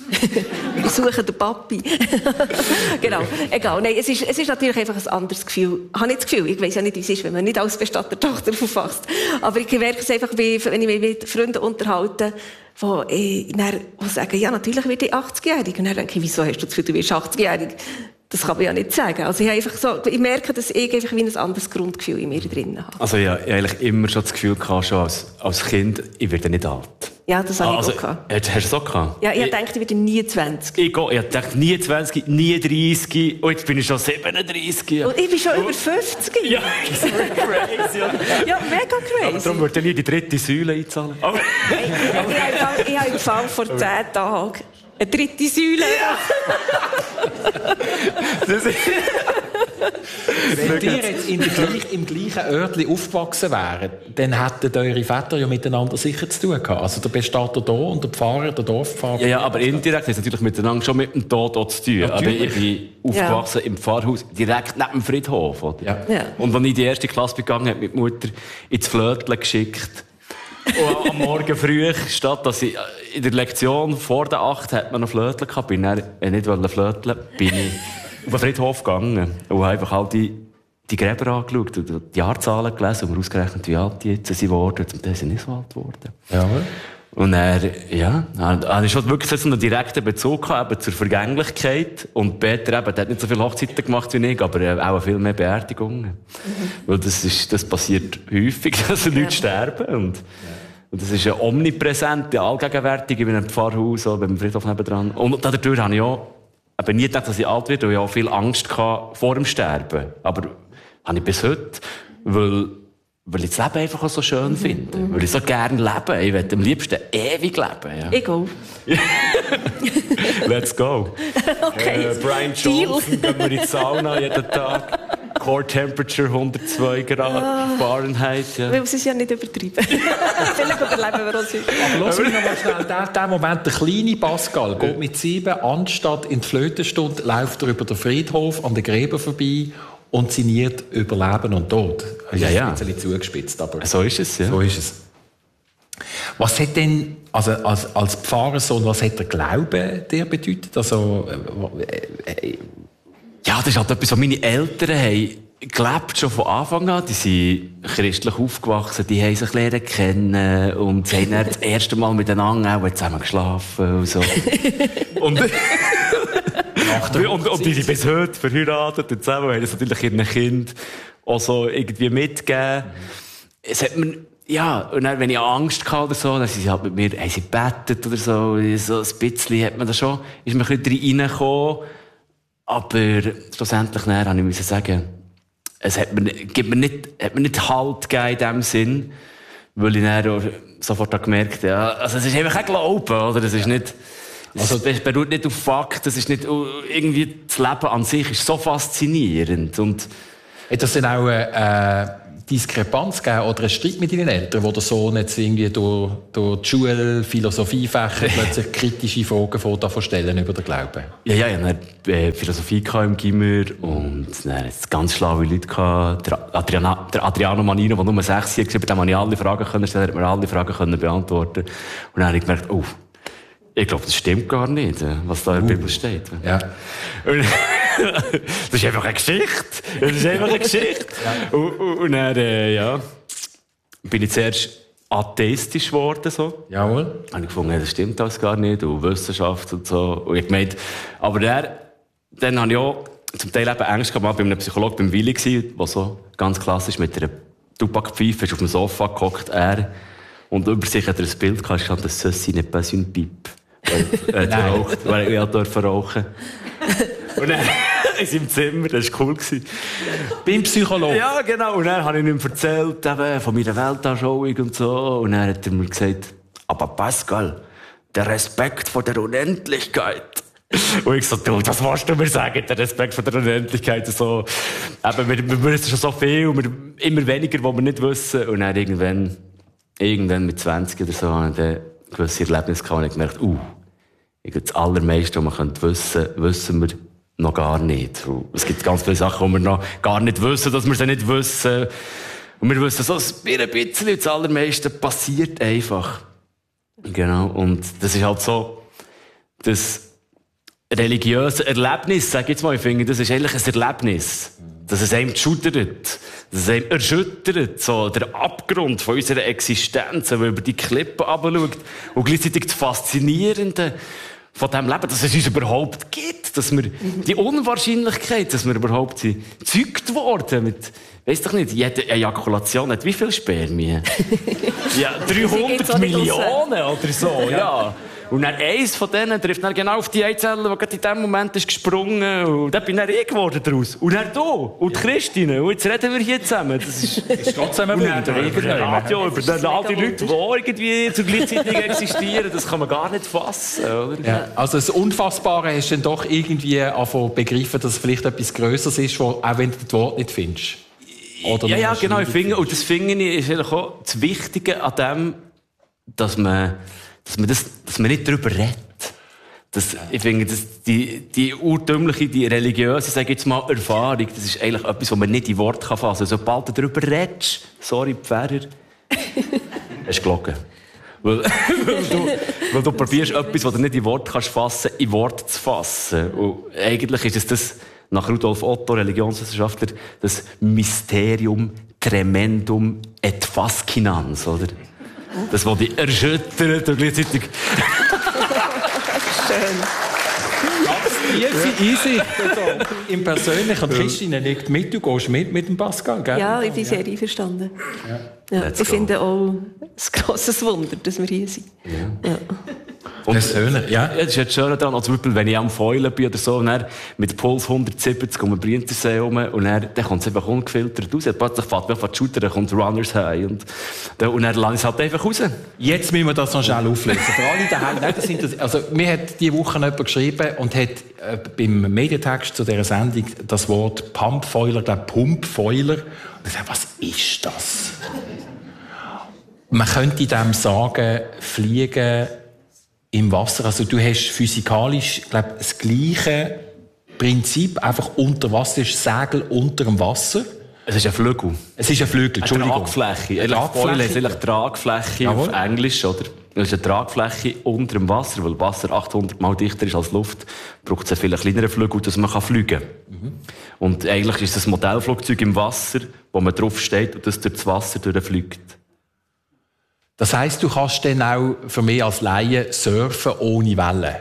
Wir suchen den Papi. Genau, egal. Nein, es ist, es ist natürlich einfach ein anderes Gefühl. Ich habe nicht das Gefühl, ich weiss ja nicht, wie es ist, wenn man nicht als Bestattertochter aufwachst. Aber ich merke es einfach, wie, wenn ich mich mit Freunden unterhalte, die, äh, dann, die sagen, ja, natürlich werde ich achtzigjährig. Und dann denke ich, wieso hast du das Gefühl, du wirst achtzigjährig? Das kann man ja nicht sagen. Also ich, habe einfach so, ich merke, dass ich einfach wie ein anderes Grundgefühl in mir drin habe. Also ich habe eigentlich immer schon das Gefühl gehabt, schon als, als Kind, ich werde nicht alt. Ja, das habe also, ich auch gehabt. Hast du das auch gehabt? Ja, ich, ich dachte, ich werde nie zwanzig. Ich, ich, ich dachte, nie zwanzig, nie dreißig. Und jetzt bin ich schon siebenunddreißig. Und ich bin schon oh. über fünfzig. Ja, das ist crazy. Ja, mega crazy. Aber darum würde ich nie die dritte Säule einzahlen. Aber ich, ich habe im Fall vor zehn Tagen eine dritte Säule. Das ist Wenn ihr jetzt in gleich, im gleichen Örtchen aufgewachsen wären, dann hätten eure Väter ja miteinander sicher zu tun gehabt. Also der Bestatter hier und der Pfarrer, der Dorfpfarrer. Ja, ja, aber indirekt ist natürlich miteinander schon mit dem Tod auch zu tun. Natürlich. Aber ich bin aufgewachsen ja. im Pfarrhaus, direkt neben dem Friedhof. Oder? Ja. Ja. Und als ich die erste Klasse begangen habe, mit Mutter ins Flötchen geschickt. Und am Morgen früh, statt dass ich in der Lektion vor der acht hat man noch Flötchen gehabt, bin ich nicht Flötchen, bin ich auf den Friedhof gegangen und habe einfach all die, die Gräber angeschaut und die Jahrzahlen gelesen und mir ausgerechnet, wie alt die jetzt sind geworden. Und dann sind nicht so alt geworden. Ja. Und er, ja, er ist wirklich so einen direkten Bezug gehabt, eben zur Vergänglichkeit. Und Peter eben, der hat nicht so viele Hochzeiten gemacht wie ich, aber auch viel mehr Beerdigungen. Mhm. Weil das ist, das passiert häufig, dass Leute ja. sterben. Und, Und das ist ja omnipräsent, allgegenwärtig, in einem Pfarrhaus, oder beim Friedhof nebendran. Und dadurch habe ich auch eben nie gedacht, dass ich alt werde, weil ich auch viel Angst hatte vor dem Sterben. Aber habe ich bis heute, weil, weil ich das Leben einfach auch so schön mhm. finde. Mhm. Weil ich so gerne lebe. Ich will am liebsten ewig leben. Ja. Ich go. Let's go. Okay. Äh, Brian Johnson, gehen wir in die Sauna jeden Tag. Core Temperature hundertzwei Grad Fahrenheit. Ja. Wir müssen es ja nicht übertreiben. Vielleicht überleben wir uns heute. Aber lass mich noch mal schnell. Der, der Moment, der kleine Pascal geht mit sieben, anstatt in die Flötenstunde, läuft er über den Friedhof an den Gräbern vorbei und sinniert über Leben und Tod. Das ja, ist ja. ein bisschen zugespitzt, aber so ist es, ja. So ist es. Was hat denn, also als, als Pfarrersohn, was hat der Glaube dir bedeutet? Also, äh, äh, ja, das ist halt etwas, was meine Eltern haben gelebt, schon von Anfang an. Die sind christlich aufgewachsen, die haben sich lernen kennen und sie haben dann das erste Mal miteinander auch zusammen geschlafen und so. und, und, und die sind bis heute verheiratet und zusammen haben das natürlich ihren Kind auch so irgendwie mitgegeben. Es hat mir, ja, und dann, wenn ich Angst hatte oder so, dann sind sie halt mit mir, haben sie gebetet oder so, so ein bisschen hat man da schon, ist man ein bisschen reingekommen. Aber schlussendlich nachher musste ich sagen, es hat mir, gibt mir nicht, hat mir nicht Halt gegeben in dem Sinn, weil ich dann auch sofort gemerkt habe, ja, also es ist einfach kein Glauben, oder? Es ist nicht, also, es beruht nicht auf Fakt, es ist nicht, irgendwie, das Leben an sich ist so faszinierend. Und hat das denn auch eine äh, Diskrepanz gegeben oder einen Streit mit deinen Eltern, wo der Sohn jetzt irgendwie durch, durch die Schule, Philosophiefächer plötzlich kritische Fragen von stellen über den Glauben? Ja, ja, ich hatte äh, Philosophie im Gimmer und dann hatte es ganz schlaue Leute gehabt. Der, Adriana, der Adriano Manino, der nur sechs war, bei dem konnte ich alle Fragen können stellen, hat mir alle Fragen können beantworten. Und dann habe ich gemerkt, oh, ich glaube, das stimmt gar nicht, was da in der uh. Bibel steht. Ja. Und das ist einfach eine Geschichte. Das ist einfach eine Geschichte. Ja. Und, und dann, äh, ja, bin ich zuerst atheistisch geworden, so. Jawohl. Habe ich gefunden, das stimmt alles gar nicht, und Wissenschaft und so. Und ich gemeint, aber dann, dann habe ich auch zum Teil eben Angst gehabt, bei einem Psychologen, beim Willi gsi, der so ganz klassisch mit einer Tabakpfeife ist auf dem Sofa gehockt, er, und über sich hat er ein Bild gehabt, stand, das «Ceci n'est pas une pipe». Er hat geraucht, weil er durfte rauchen. Und dann in seinem Zimmer, das war cool. Beim Psychologen? Ja, genau. Und dann habe ich ihm erzählt, eben, von meiner Weltanschauung und so. Und dann hat er mir gesagt, aber Pascal, der Respekt vor der Unendlichkeit. Und ich so, du, das willst du mir sagen, der Respekt vor der Unendlichkeit. So, eben, wir, wir wissen schon so viel, und wir, immer weniger, was wir nicht wissen. Und dann irgendwann, irgendwann mit zwanzig oder so, habe ich dann gewisse Erlebnisse gehabt und ich gemerkt, uh, das Allermeiste, was man wissen könnte, wissen wir noch gar nicht. Und es gibt ganz viele Sachen, die wir noch gar nicht wissen, dass wir sie nicht wissen. Und wir wissen so ein bisschen, das Allermeiste passiert einfach. Genau. Und das ist halt so, das religiöse Erlebnis, sag ich jetzt mal, ich finde, das ist eigentlich ein Erlebnis. Dass es einem schudert, dass es einem erschüttert, so der Abgrund von unserer Existenz, wenn man über die Klippen runterschaut. Und gleichzeitig das Faszinierende von diesem Leben, dass es uns überhaupt gibt, dass wir die Unwahrscheinlichkeit, dass wir überhaupt sind, gezeugt worden mit, weiss doch nicht, jede Ejakulation hat wie viel Spermien? Ja, dreihundert Millionen oder so, ja. Und dann eins von denen trifft dann genau auf die Eizelle, die gerade in dem Moment ist gesprungen. Und dann bin dann ich geworden daraus. Und dann du. Und die Christine. Und jetzt reden wir hier zusammen. Das ist, ist trotzdem ein Wunder. Über den Radio, über den, all die Leute, die irgendwie zur gleichzeitig existieren. Das kann man gar nicht fassen, oder? Ja. Also das Unfassbare hast du dann doch irgendwie angefangen begriffen, dass es vielleicht etwas Größeres ist, wo, auch wenn du das Wort nicht findest. Oder ja, ja, genau. Ich finde, und das finde ich ist eigentlich auch das Wichtige an dem, dass man Dass man, das, dass man nicht darüber redet. Das, ich finde, das, die, die urtümliche, die religiöse, sage ich jetzt mal, Erfahrung, das ist eigentlich etwas, was man nicht in Worte fassen kann. Sobald du darüber redest, sorry, Pfarrer, hast du gelogen. Weil, weil du, weil du probierst, etwas, was du nicht in Worte kannst fassen, in Worte zu fassen. Und eigentlich ist es das, nach Rudolf Otto, Religionswissenschaftler, das Mysterium tremendum et fascinans, oder? Das, was dich erschüttert und gleichzeitig... Schön. Ganz Easy, easy. Im Persönlichen. Und Christine legt mit, du gehst mit mit dem Pascal, gell? Ja, ich bin sehr einverstanden. Ja. Ja, ich go. finde auch ein grosses Wunder, dass wir hier sind. Ja. Ja. Und persönlich, ja. Ja, das ist jetzt schön daran, also wenn ich am Feulen bin oder so, und dann mit Puls hundertsiebzig um den Brienzersee herum, und dann, dann kommt es einfach ungefiltert raus. Plötzlich fährt mich auf die Shooter, dann kommt Runners High, und dann, und dann lasse ich es halt einfach raus. Jetzt müssen wir das noch schnell auflösen. Für alle daheim, nein, das sind das, also, mir hat diese Woche jemand geschrieben und hat äh, beim Medientext zu dieser Sendung das Wort Pumpfoiler, ich glaube Pumpfoiler, und ich dachte, was ist das? Man könnte dem sagen, fliegen im Wasser. Also du hast physikalisch, glaube das gleiche Prinzip, einfach unter Wasser, ist Segel unter dem Wasser. Es ist ein Flügel. Es ist ein Flügel, Entschuldigung. Eine Tragfläche. Eine Tragfläche ist eigentlich Tragfläche auf Englisch, oder? Es ist eine Tragfläche unter dem Wasser, weil Wasser achthundert Mal dichter ist als Luft, braucht es einen viel kleineren Flügel, dass man fliegen kann. Mhm. Und eigentlich ist es ein Modellflugzeug im Wasser, wo man drauf steht und das durch das Wasser durchfliegt. Das heisst, du kannst dann auch für mich als Laie surfen ohne Wellen?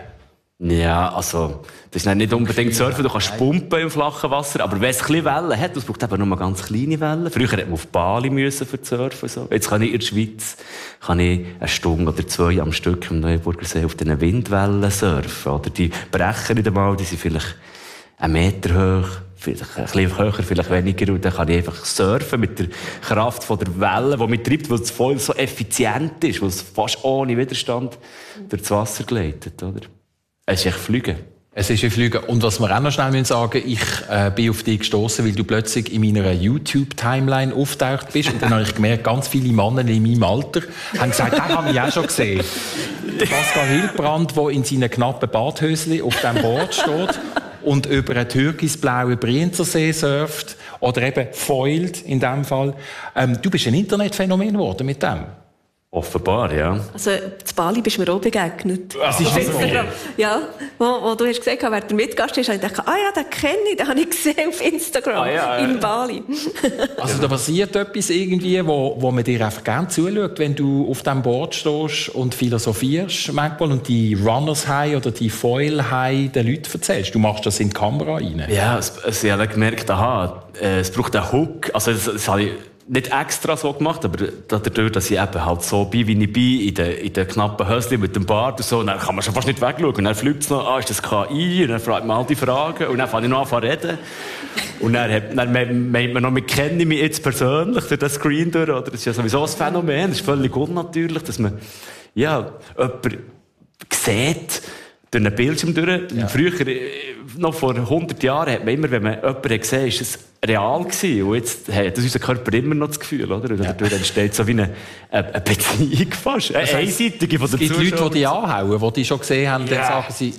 Ja, also, das ist nicht unbedingt surfen, du kannst pumpen im flachen Wasser, aber wenn es ein bisschen Wellen hat, das braucht eben nur ganz kleine Wellen. Früher hätte man auf Bali müssen für surfen, so. Jetzt kann ich in der Schweiz, kann ich eine Stunde oder zwei am Stück im Neuenburger See auf diesen Windwellen surfen, oder? Die brechen nicht einmal, die sind vielleicht einen Meter hoch, vielleicht ein bisschen höher, vielleicht weniger, und dann kann ich einfach surfen mit der Kraft von der Welle, die mich treibt, weil es voll so effizient ist, weil es fast ohne Widerstand durch das Wasser gleitet, oder? Es ist echt Fliegen. Es ist ein Fliegen. Und was wir auch noch schnell sagen müssen, ich äh, bin auf dich gestossen, weil du plötzlich in meiner YouTube-Timeline auftaucht bist. Und dann habe ich gemerkt, ganz viele Männer in meinem Alter haben gesagt, den habe ich auch schon gesehen. Pascal Hildbrand, der in seinen knappen Badhöschen auf dem Board steht und über einen türkisblauen Brienzersee surft. Oder eben foilt in dem Fall. Ähm, du bist ein Internetphänomen geworden mit dem. Offenbar, ja. Also, zu Bali bist du mir auch begegnet. Das ist nicht so. Ja, wo, wo du hast gesagt hast, wer der Mitgast ist, habe ich gedacht, ah ja, den kenne ich, den habe ich gesehen auf Instagram, ah, ja, in Bali. Also, da passiert etwas irgendwie, wo, wo man dir einfach gerne zuschaut, wenn du auf diesem Board stehst und philosophierst manchmal und die Runners High oder die Foil High den Leuten erzählst. Du machst das in die Kamera rein. Ja, es, es, ich habe gemerkt, aha, es braucht einen Hook. Also, das, das habe ich nicht extra so gemacht, aber dadurch, dass ich eben halt so bin, wie ich bin, in den, in den knappen Höschen mit dem Bart und so, dann kann man schon fast nicht wegschauen. Und dann fliegt es noch, ah, ist das K I? Und dann fragt man all die Fragen. Und dann fange ich noch an zu reden. Und dann, hat, dann meint man noch, wir kennen mich jetzt persönlich durch den Screen durch, oder? Das ist ja sowieso ein Phänomen. Das ist völlig unnatürlich, dass man, ja, jemanden sieht, durch einen Bildschirm durch. Ja. Früher, noch vor hundert Jahren, hat man immer, wenn man jemanden gesehen hat, ist es real gewesen. Und jetzt hat unser Körper immer noch das Gefühl, oder? Und ja. Dadurch entsteht so wie eine, eine Beziehung fast. Eine einseitige von der Zuschauer. Es gibt Leute, die dich anhauen, die dich schon gesehen haben, ja. Dann sagen sie...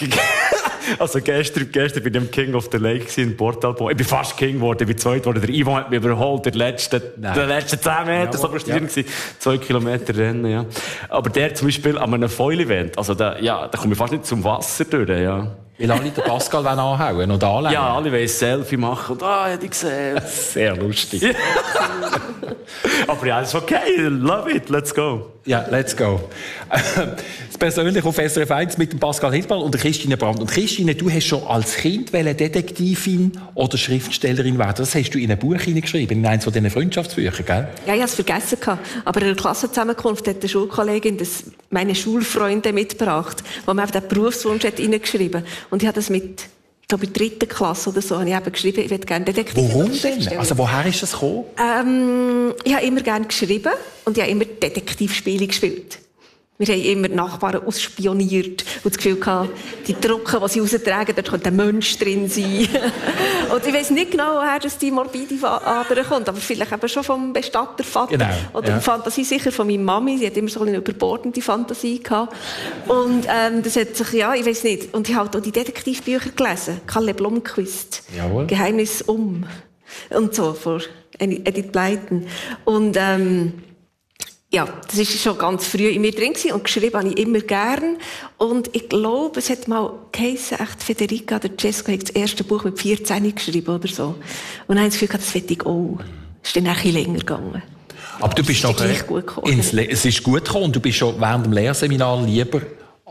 Also gestern, gestern bin ich im King of the Lake in Portalpo. Ich bin fast King geworden, ich bin zweit geworden. Der Ivo hat mich überholt, der letzte, der letzte zehn Meter, so frustrierend gewesen. Zwei Kilometer Rennen, ja. Aber der zum Beispiel an einem Foil-Event, also da, ja, da komme ich fast nicht zum Wasser durch, ja. Weil alle den Pascal anhauen und anlegen. Ja, alle wollen ein Selfie machen und ah, hätte ich gesehen. Sehr lustig. Aber ja, das ist okay, love it, let's go. Ja, let's go. Das persönlich auf S R F eins mit dem Pascal Hildbrand und der Christine Brandt. Und Christine, du hast schon als Kind Detektivin oder Schriftstellerin werden. Das hast du in ein Buch hineingeschrieben, in eines von diesen Freundschaftsbüchern, gell? Ja, ich habe es vergessen. Aber in der Klassenzusammenkunft hat eine Schulkollegin das meine Schulfreunde mitgebracht, wo man den Berufswunsch hat hineingeschrieben hat. Und ich habe das mit, ich glaube, in der dritten Klasse oder so, habe ich eben geschrieben, ich würde gerne Detektiv. Warum denn? Also, woher ist das gekommen? Ähm, ich habe immer gerne geschrieben und ich habe immer Detektivspiele gespielt. Wir haben immer die Nachbarn ausspioniert und das Gefühl gehabt, die Drucken, die sie raustragen, dort könnte ein Mensch drin sein. Und ich weiss nicht genau, woher das die morbide Ader kommt, aber vielleicht eben schon vom Bestattervater. Genau, oder ja. Die Fantasie sicher von meiner Mami. Sie hat immer so eine überbordende Fantasie gehabt. Und ähm, das hat sich, ja, ich weiss nicht. Und ich habe auch die Detektivbücher gelesen. Kalle Blomqvist. Jawohl. Geheimnis um. Und so, von Edith Blyton. Und, ähm, ja, das war schon ganz früh in mir drin gewesen. Und geschrieben habe ich immer gern. Und ich glaube, es hat mal geheissen, echt Federica oder Cesco hat das erste Buch mit vierzehn geschrieben oder so. Und dann habe ich das Gefühl gehabt, das will ich auch. Es ist dann ein bisschen länger gegangen. Aber du bist noch gleich gut gekommen. Ins Le- es ist gut gekommen und du bist schon während dem Lehrseminar lieber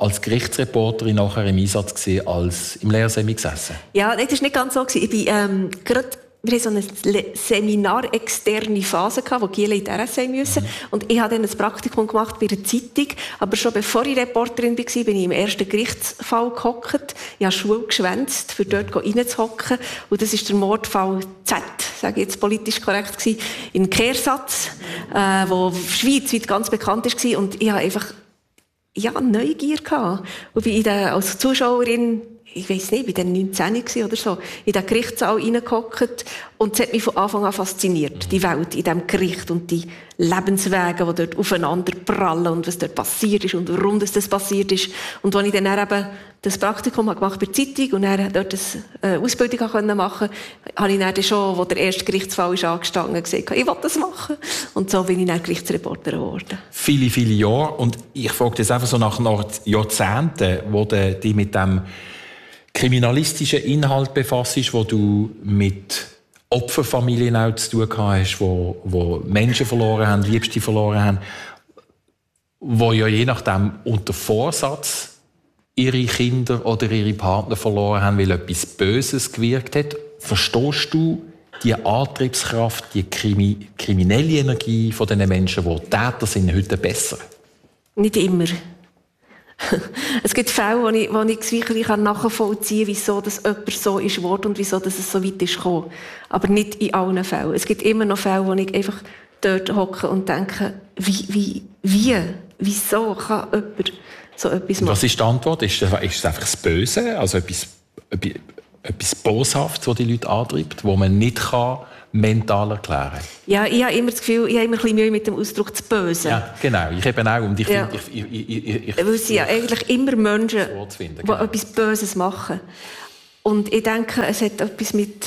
als Gerichtsreporterin nachher im Einsatz gewesen, als im Lehrsemi gesessen? Ja, das war nicht ganz so. Ich bin ähm, gerade wir hatten so eine Seminar-externe Phase, wo die Giele in die R S sein müssen. Mhm. Und ich habe dann ein Praktikum gemacht bei einer Zeitung. Aber schon bevor ich Reporterin war, bin ich im ersten Gerichtsfall gehockt. Ich habe Schule geschwänzt, für dort reinzuhocken. Und das ist der Mordfall Z, sage ich jetzt politisch korrekt gewesen, in Kehrsatz, äh, wo schweizweit ganz bekannt war. Und ich habe einfach, ja, Neugier gehabt. Und bin ich da als Zuschauerin, ich weiss nicht, ich war dann neunzehn oder so, in den Gerichtssaal reingehockt. Und es hat mich von Anfang an fasziniert, die Welt in diesem Gericht und die Lebenswege, die dort aufeinander prallen und was dort passiert ist und warum das, das passiert ist. Und als ich dann eben das Praktikum gemacht bei der Zeitung und dann dort eine Ausbildung machen konnte, habe ich dann schon, als der erste Gerichtsfall ist angestanden, gesagt, ich will das machen. Und so bin ich dann Gerichtsreporterin geworden. Viele, viele Jahre. Und ich frage das einfach so nach Jahrzehnten, wo du dich mit dem kriminalistischen Inhalt befasst, wo du mit Opferfamilien auch zu tun hast, wo, wo Menschen verloren haben, Liebste verloren haben, wo ja je nachdem unter Vorsatz ihre Kinder oder ihre Partner verloren haben, weil etwas Böses gewirkt hat. Verstehst du die Antriebskraft, die Krimi- kriminelle Energie von diesen Menschen, die Täter sind, heute besser? Nicht immer. Es gibt Fälle, wo ich, wo ich wirklich nachvollziehen kann, wieso dass jemand so ist geworden und wieso dass es so weit ist gekommen. Aber nicht in allen Fällen. Es gibt immer noch Fälle, wo ich einfach dort hocke und denke, wie, wie, wie, wieso kann jemand so etwas machen? Was ist die Antwort? Ist es einfach das Böse, also etwas, etwas, etwas Boshaftes, das die Leute antreibt, das man nicht kann mental erklären? Ja, ich habe immer das Gefühl, ich habe immer ein bisschen Mühe mit dem Ausdruck «das Böse». Ja, genau. Ich eben auch. Und ich ja. finde, ich, ich, ich, ich, ich, Weil es sind ja eigentlich immer Menschen, finden, die genau. etwas Böses machen. Und ich denke, es hat etwas mit,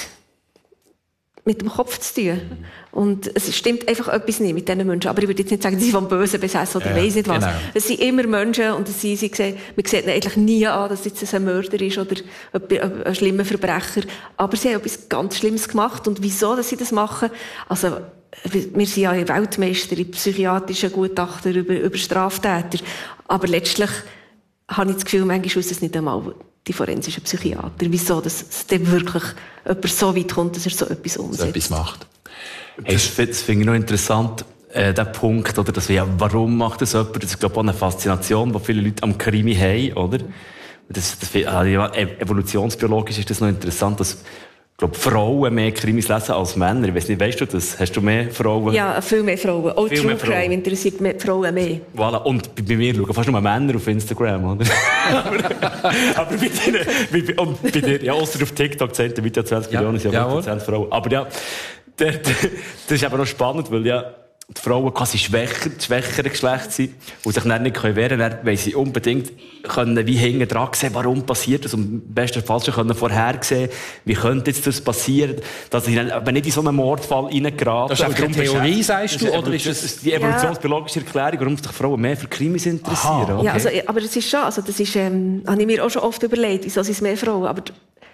mit dem Kopf zu tun. Mhm. Und es stimmt einfach etwas nicht mit diesen Menschen. Aber ich würde jetzt nicht sagen, sie sind vom Bösen besessen oder ja, weiss nicht was. Genau. Es sind immer Menschen und es sind, sie sehen, man sieht eigentlich nie an, dass jetzt ein Mörder ist oder ein, ein schlimmer Verbrecher. Aber sie haben etwas ganz Schlimmes gemacht. Und wieso dass sie das machen? Also, wir sind ja Weltmeister in psychiatrischen Gutachten über, über Straftäter. Aber letztlich habe ich das Gefühl, manchmal wissen es nicht einmal die forensischen Psychiater. Wieso dass es dann wirklich jemand so weit kommt, dass er so etwas umsetzt. So etwas macht. Das, das finde ich noch interessant, äh, der Punkt, oder, dass wir, ja, warum macht das jemand? Das ist, glaube ich, auch eine Faszination, die viele Leute am Krimi haben, oder? Das, das, ja, evolutionsbiologisch ist das noch interessant, dass, ich glaube, Frauen mehr Krimis lesen als Männer. Ich weiss nicht, weißt du das? Hast du mehr Frauen? Ja, viel mehr Frauen. Auch viel True Crime interessiert mehr Frauen mehr. Voilà. Und bei, bei mir schauen fast nur Männer auf Instagram, oder? aber, aber bei dir, bei, und bei dir, ja, ausser auf TikTok zählt mit ja zwanzig ja, Millionen, sind ja Prozent Frauen. Aber ja, das, das ist aber noch spannend, weil ja die Frauen quasi schwächer, das schwächere Geschlecht sind und sich dann nicht wehren können, dann wollen sie unbedingt können wie hinten dran sehen, warum passiert das und im besten Fall schon können vorhersehen, wie könnte jetzt das passieren, dass sie dann aber nicht in so einen Mordfall reingeraten. Das ist einfach eine Theorie, sagst du, oder ist das ist die evolutionsbiologische Erklärung, warum sich Frauen mehr für Krimis interessieren? Aha, okay. Ja, also, aber das ist schon, also das ist, ähm, habe ich mir auch schon oft überlegt, wieso sind es mehr Frauen, aber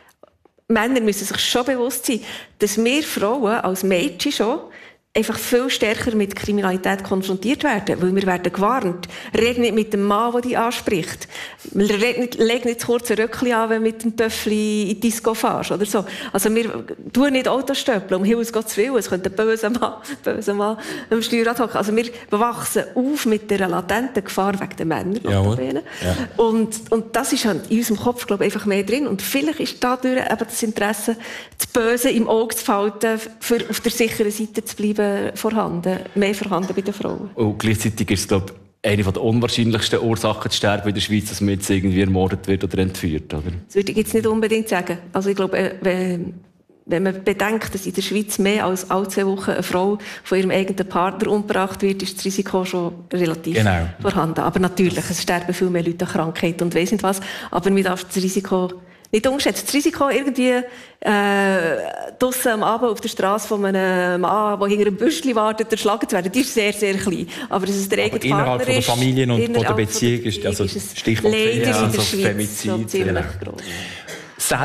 Männer müssen sich schon bewusst sein, dass wir Frauen als Mädchen schon einfach viel stärker mit Kriminalität konfrontiert werden, weil wir werden gewarnt. Red nicht mit dem Mann, der dich anspricht. Red nicht, leg nicht das kurze Röckchen an, wenn du mit dem Töffel in die Disco fährst, oder so. Also wir tun nicht Autostöppeln, um Himmels Gottes Willen. Es könnte ein böser Mann, böser Mann am Steuerrad hocken. Also wir wachsen auf mit dieser latenten Gefahr wegen den Männern. Ja, ja. Und, und das ist halt in unserem Kopf, glaube ich, einfach mehr drin. Und vielleicht ist dadurch eben das Interesse, das Böse im Auge zu behalten, für auf der sicheren Seite zu bleiben, vorhanden, mehr vorhanden bei den Frauen. Und gleichzeitig ist es, glaube ich, eine der unwahrscheinlichsten Ursachen zu sterben in der Schweiz, dass man jetzt irgendwie ermordet wird oder entführt, oder? Das würde ich jetzt nicht unbedingt sagen. Also ich glaube, wenn, wenn man bedenkt, dass in der Schweiz mehr als alle zwei Wochen eine Frau von ihrem eigenen Partner umgebracht wird, ist das Risiko schon relativ genau. vorhanden. Aber natürlich, es sterben viel mehr Leute an Krankheit und weiss nicht was, aber man darf das Risiko nicht unterschätzen. Das Risiko, irgendwie äh, draussen am Abend auf der Straße von einem Mann, der hinter einem Büschli wartet, erschlagen zu werden, die ist sehr, sehr klein. Aber dass es der eigene Partner innerhalb von der Familien und von der Beziehung ist, also ist Stichwort leider ja, in der also Schweiz Femizid, so ziemlich genau. groß. Selber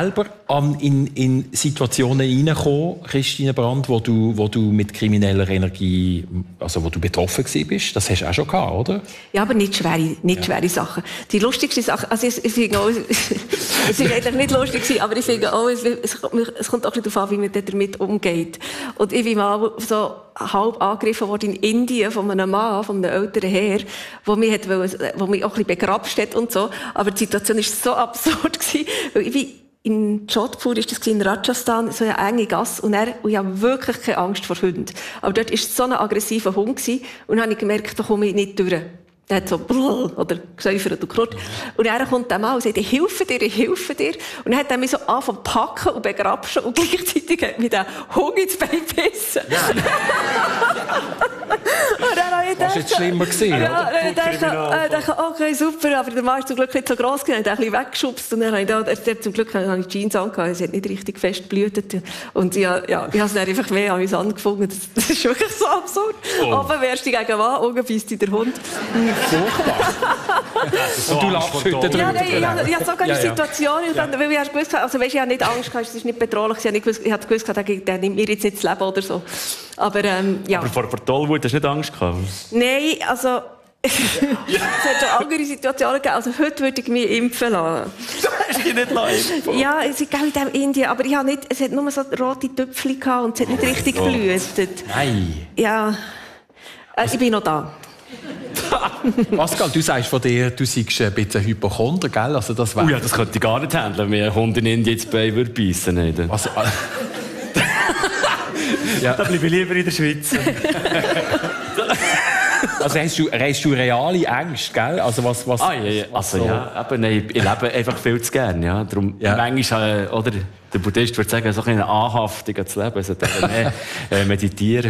an, in, in Situationen reingekommen, Christine Brandt, wo du, wo du mit krimineller Energie, also wo du betroffen gewesen bist? Das hast du auch schon gehabt, oder? Ja, aber nicht schwere, nicht ja. schwere Sachen. Die lustigste Sache, also ich, ich finde auch, es ist eigentlich nicht lustig gewesen, aber ich finde auch, es, es kommt auch ein bisschen darauf an, wie man damit umgeht. Und ich bin mal so halb angegriffen worden in Indien von einem Mann, von einem älteren Herr, der mich, hat, wo mich auch ein bisschen begrapscht hat und so. Aber die Situation war so absurd gewesen, weil ich bin in Jodhpur ist das in Rajasthan, so eine enge Gasse, und er, und ich habe wirklich keine Angst vor Hunden. Aber dort war so ein aggressiver Hund gewesen, und dann habe ich gemerkt, da komme ich nicht durch. Der hat so brrr, oder gesäufert und knurrt. Und dann kommt der Mann und sagt, ich helfe dir, ich helfe dir. Und dann hat er mich so angefangen zu packen und begrapschen und gleichzeitig hat mich der Hund ins Bein gebissen. Ja. Und dann habe ich das war jetzt schlimmer gewesen, ja, oder? Ich dachte, äh, dachte, okay, super, aber der Mann ist zum Glück nicht so gross gewesen, er hat ein bisschen weggeschubst, und dann habe ich da, der, zum Glück habe ich Jeans angehabt, es hat nicht richtig fest geblutet. Und ja, ja, ich habe es dann einfach mehr an mich angefangen. Das, das ist wirklich so absurd. Oh. Oben wärst du gegen Mann, unten beißt dich der Hund. Furchtbar. Und du lachst heute drüber. Ja, nein, ich, ich, ich hatte sogar eine ja, ja. Situation, ja. Dann, weil ich gewusst, also weißt, ich hatte nicht Angst, es ist nicht bedrohlich, ich hatte gewusst, gewusst der, der nimmt mir jetzt nicht das Leben oder so. Aber, ähm, ja. Aber vor, vor Tollwut hast du nicht Angst gehabt? Nein, also, es hat schon andere Situationen gegeben. Also heute würde ich mich impfen lassen. Du hast dich nicht impfen? Ja, es ist in dem Indien, aber ich habe nicht, es hat nur so rote Töpfchen gehabt und es hat nicht richtig geblutet. Nein. Ja, also, ich bin noch da. Pascal, du sagst von dir, du seist ein bisschen Hypochonder, gell? Also das oh ja, das könnte ich gar nicht handeln, wenn ein Hund in Indien ins Bein würde beißen würde. Also, ja. Da bleibe ich lieber in der Schweiz. Also hast du, hast du reale Ängste, gell? Also was, was, ah, ja, ja. Also, so. ja, eben, nein, ich lebe einfach viel zu gern, ja. Darum, ja. Manchmal, äh, oder, der Buddhist würde sagen, so eine Anhaftung zu leben, also mehr äh, meditieren.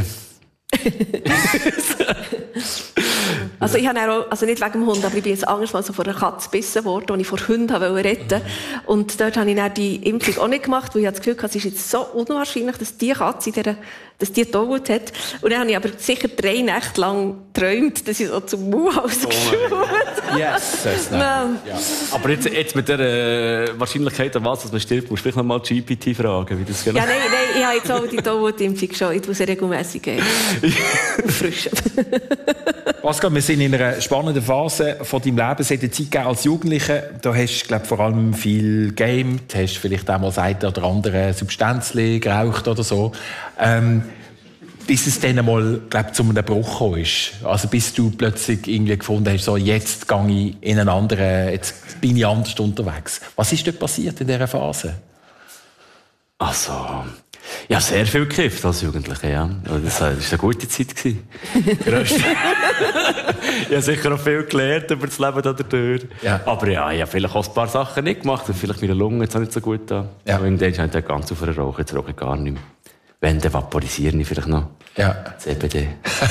Also ich habe auch, also nicht wegen dem Hund, aber ich bin jetzt anders mal so von einer Katze gebissen worden, die ich vor Hunden retten wollte. Und dort habe ich dann die Impfung auch nicht gemacht, weil ich das Gefühl hatte, es ist jetzt so unwahrscheinlich, dass die Katze, der, dass die Tollwut hat. Und dann habe ich aber sicher drei Nächte lang geträumt, dass ich so zum Mauhaus oh, geschaut. Yes, yes, no. Ja. Aber jetzt, jetzt mit der äh, Wahrscheinlichkeit, was, dass man stirbt, musst du vielleicht noch mal G P T fragen, wie das genau... Ja, nein, nein, ich habe jetzt auch die Tollwut-Impfung schon. Ich muss sie regelmässig geben. Auffrischen. Pascal, wir sind in einer spannenden Phase von deinem Leben. Es hat eine Zeit gegeben als Jugendlicher. Da hast du, glaube vor allem viel gegamed, hast vielleicht auch mal das eine oder andere Substänzchen geraucht oder so. Ähm, bis es dann einmal, glaube zu einem Bruch gekommen ist. Also bis du plötzlich irgendwie gefunden hast, so, jetzt gehe ich in einen anderen, jetzt bin ich anders unterwegs. Was ist dort passiert in dieser Phase? Also... Ja, sehr viel gekifft als Jugendlicher, ja. Das war eine gute Zeit. Ich habe sicher auch viel gelernt über das Leben da dadurch. Ja. Aber ja, ich habe vielleicht auch ein paar Sachen nicht gemacht. Vielleicht meine Lunge jetzt auch nicht so gut da. Ja. Und dann habe ich ganz auf einer Rauch, jetzt rauche ich gar nicht mehr. Wenn, dann vaporisieren ich vielleicht noch. Ja. C B D.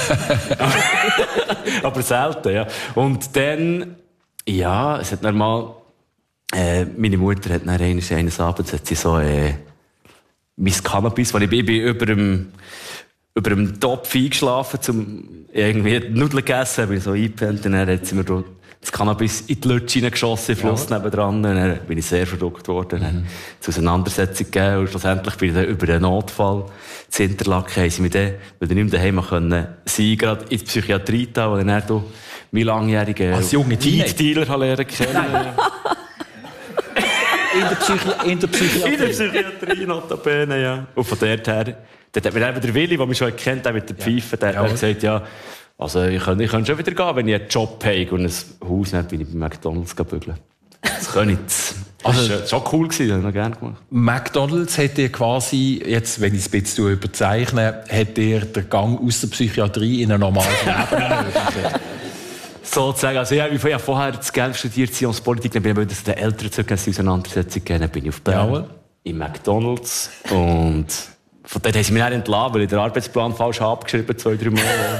Aber selten, ja. Und dann, ja, es hat dann mal, äh, meine Mutter hat dann eines, eines Abends, hat sie so, äh, mein Cannabis, weil ich bin, ich bin über dem, über dem Topf eingeschlafen, zum irgendwie Nudeln gegessen, bin ich so eingepennt, und dann hat sie mir das Cannabis in die Lutsche hineingeschossen, im Fluss ja. nebendran, und dann bin ich sehr verrückt worden, dann mhm. zur Auseinandersetzung gegeben, und schlussendlich bin ich dann über den Notfall zu Interlaken, haben sie mich dann, weil ich nicht mehr daheim können, sein, gerade in die Psychiatrie da, wo ich dann hier meinen langjährigen Weed-Dealer lernen kennen. In der, Psychi- in der Psychiatrie? In der Psychiatrie, notabene, ja. Und von dort her, dort hat mir eben der Willi, der mich schon kennt, der mit der Pfeife, der ja. hat gesagt, ja, also ich könnte, ich könnte schon wieder gehen, wenn ich einen Job habe und ein Haus nicht, bin ich bei McDonalds bügeln. Das kann ich jetzt. Also, das war schon cool, das habe ich noch gerne gemacht. McDonalds hat dir quasi, jetzt, wenn ich es ein bisschen überzeichne, hat dir den Gang aus der Psychiatrie in ein normales Leben ermöglicht. Sozusagen. Also, ich habe ja vorher das Geld studiert, Politik, dann bin ich den Eltern zurück in Auseinandersetzung gegeben, dann bin ich auf Bern, ja. in McDonalds, und von dort haben sie mich dann entlassen, weil ich den Arbeitsplan falsch abgeschrieben, zwei, drei Mal.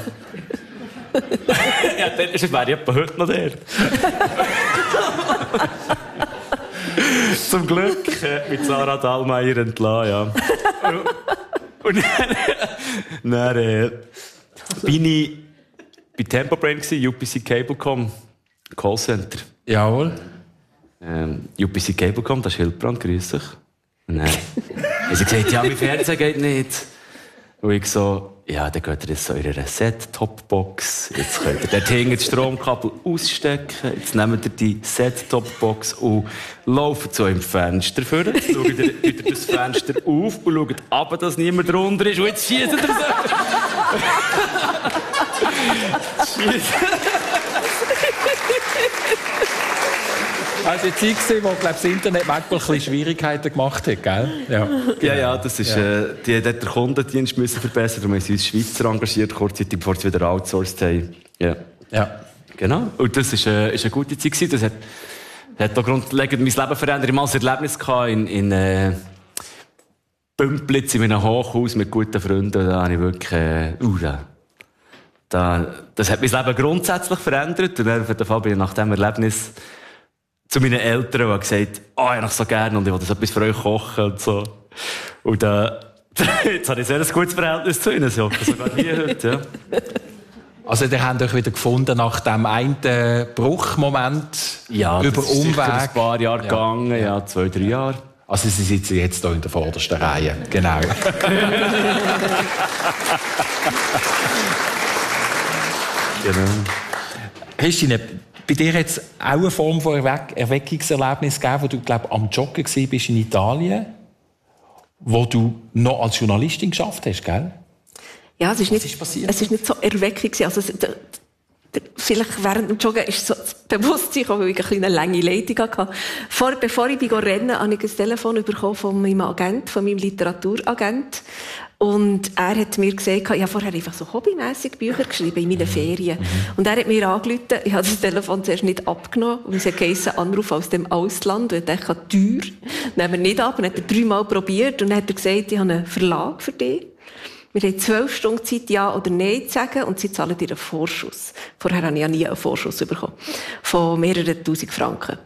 Ja, dann wäre ich etwa heute noch der. Zum Glück äh, mit Sarah Dahlmeier entlassen, ja. Und dann, dann äh, bin ich bei Tempo Brain gsi, U P C Cablecom, Callcenter. Jawohl. Ähm, U P C Cablecom, das ist Hildbrand, grüß dich. Nein. Sie gesagt, ja, mein Fernseher geht nicht. Und ich so, ja, dann geht ihr jetzt so in einer Set-Top-Box. Jetzt könnt ihr dort hinten das Stromkabel ausstecken. Jetzt nehmt ihr die Set-Top-Box und lauft so im Fenster vor. Schaut ihr wieder das Fenster auf und schaut ab, dass niemand drunter ist. Und jetzt schießt ihr so. Schießt. Also die Zeit, wo glaub, das Internet manchmal ein bisschen Schwierigkeiten gemacht hat, gell? Ja, ja, ja, das ist, ja. Äh, die hat der Kundendienst müssen verbessern, darum haben sie uns Schweizer engagiert, kurzzeitig, bevor sie wieder outsourced haben. Ja. Ja. Genau. Und das ist, äh, ist eine gute Zeit gewesen. Das hat, hat auch grundlegend mein Leben verändert. Ich hatte mal ein Erlebnis gehabt in, in, äh, Bümplitz in einem Hochhaus mit guten Freunden. Da habe ich wirklich, äh, uh, da, da, das hat mein Leben grundsätzlich verändert. Und dann hat der Fabian nach diesem Erlebnis zu meinen Eltern und gesagt, oh, ich habe so gerne und ich will das etwas für euch kochen und so. Und äh, jetzt habe ich sehr ein gutes Verhältnis zu ihnen. Ich hoffe sogar nie heute, ja. Also, ihr habt euch wieder gefunden nach dem einen Bruchmoment ja, über das ist Umweg. ein paar Jahre ja. gegangen, ja. ja, zwei, drei Jahre. Also, Sie sitzen jetzt hier in der vordersten Reihe. Genau. Genau. Christine, bei dir hat es auch eine Form von Erweck- Erweckungserlebnis gegeben, wo du, glaube am Joggen warst in Italien, wo du noch als Journalistin geschafft hast, gell? Ja, es ist nicht, ist passiert? Es ist nicht so Erweckung. Also, der, der, vielleicht während dem Joggen ist so das Bewusstsein gekommen, weil ich eine kleine lange Leitung hatte. Vor, bevor ich rennen bin, habe ich ein Telefon bekommen von meinem Agent, von meinem Literaturagent. Und er hat mir gesagt, ich habe vorher einfach so hobbymässig Bücher geschrieben in meinen Ferien. Mhm. Und er hat mir angerufen, ich habe das Telefon zuerst nicht abgenommen, und es hat geheißen, Anruf aus dem Ausland, und ich dachte, teuer, nehmen wir nicht ab. Und dann hat er dreimal probiert, und dann hat er gesagt, ich habe einen Verlag für dich. Wir haben zwölf Stunden Zeit, Ja oder Nein zu sagen, und sie zahlen dir einen Vorschuss. Vorher habe ich ja nie einen Vorschuss bekommen. Von mehreren tausend Franken.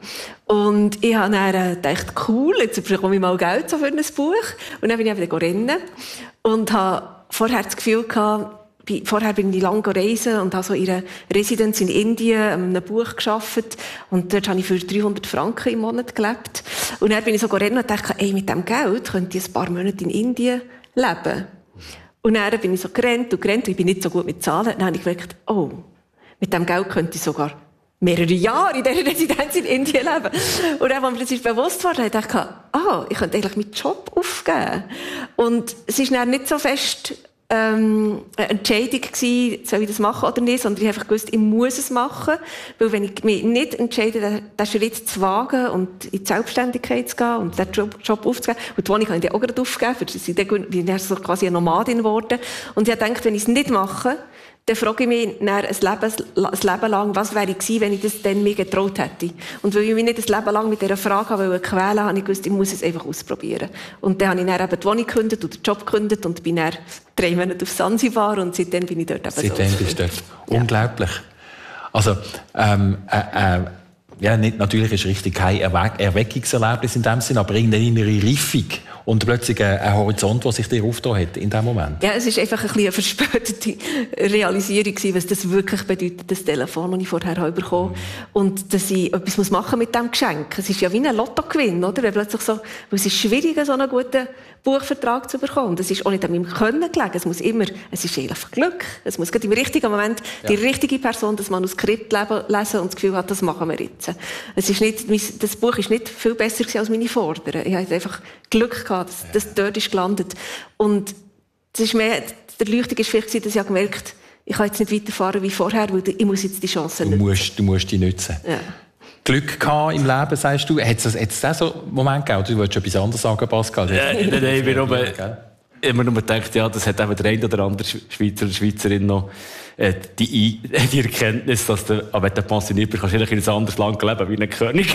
Und ich habe dann gedacht, cool, jetzt bekomme ich mal Geld so für ein Buch. Und dann bin ich wieder rennen. Und habe vorher das Gefühl gehabt, vorher bin ich lange reisen und habe so in einer Residenz in Indien an einem Buch gearbeitet. Und dort habe ich für dreihundert Franken im Monat gelebt. Und dann bin ich so rennen und dachte, ey, mit diesem Geld könnte ich ein paar Monate in Indien leben. Und dann bin ich so gerannt und gerannt und ich bin nicht so gut mit Zahlen. Dann habe ich gedacht, oh, mit diesem Geld könnte ich sogar mehrere Jahre in dieser Residenz in Indien leben. Und dann, als mir das ist bewusst wurde, habe ich gedacht, ah, ich könnte eigentlich meinen Job aufgeben. Und es ist dann nicht so fest ähm, eine Entscheidung gewesen, soll ich das machen oder nicht, sondern ich habe einfach gewusst, ich muss es machen, weil wenn ich mich nicht entscheide, den, den Schritt zu wagen und in die Selbstständigkeit zu gehen und den Job, Job aufzugeben, und die Wohnung habe ich dann auch gerade aufgegeben, für ich bin dann so quasi eine Nomadin geworden, und ich habe gedacht, wenn ich es nicht mache, dann frage ich mich dann ein Leben, ein Leben lang, was wäre ich gewesen, wenn ich das dann mir getraut hätte. Und weil ich mich nicht ein Leben lang mit dieser Frage quälen wollte, habe ich gewusst, ich muss es einfach ausprobieren. Und dann habe ich dann eben die Wohnung gekündigt und den Job gekündigt und bin dann drei Monate auf Sansibar, und seitdem bin ich dort eben seitdem so. Bist du dort. Unglaublich. Also, ähm, äh, äh, ja, nicht, natürlich ist richtig kein Erwe- Erweckungserlebnis in dem Sinn, aber irgendeine innere Reifung und plötzlich ein, ein Horizont, der sich dir aufgetan hat in dem Moment. Ja, es ist einfach ein bisschen eine verspätete Realisierung gewesen, was das wirklich bedeutet, das Telefon, das ich vorher habe bekommen habe. Und dass ich etwas machen muss mit diesem Geschenk. Es ist ja wie ein Lottogewinn, oder? Wenn plötzlich so, weil es ist schwierig, so einen guten Buchvertrag zu bekommen. Das ist auch nicht an meinem Können gelegen. Es muss immer, es ist einfach Glück. Es muss gerade im richtigen Moment die ja. richtige Person das Manuskript lesen und das Gefühl hat, das machen wir jetzt. Es ist nicht, das Buch ist nicht viel besser gewesen als meine Vorderen. Ich hatte einfach Glück gehabt, dass das dort ist gelandet. Und das ist mehr, der Erleuchtung ist vielleicht gewesen, dass ich gemerkt habe, ich kann jetzt nicht weiterfahren wie vorher, weil ich muss jetzt die Chance nutzen. Du musst, du musst die nutzen. Ja. Glück gehabt im Leben, sagst du. Hat es auch so einen Moment gegeben? Du wolltest etwas anderes sagen, Pascal? Ja, nein, nein, ich bin aber immer nur gedacht, ja, das hat eben der eine oder andere Schweizer oder Schweizerin noch äh, die, die Erkenntnis, dass du, aber wenn du pensioniert bist, kannst du in ein anderes Land leben wie ein König.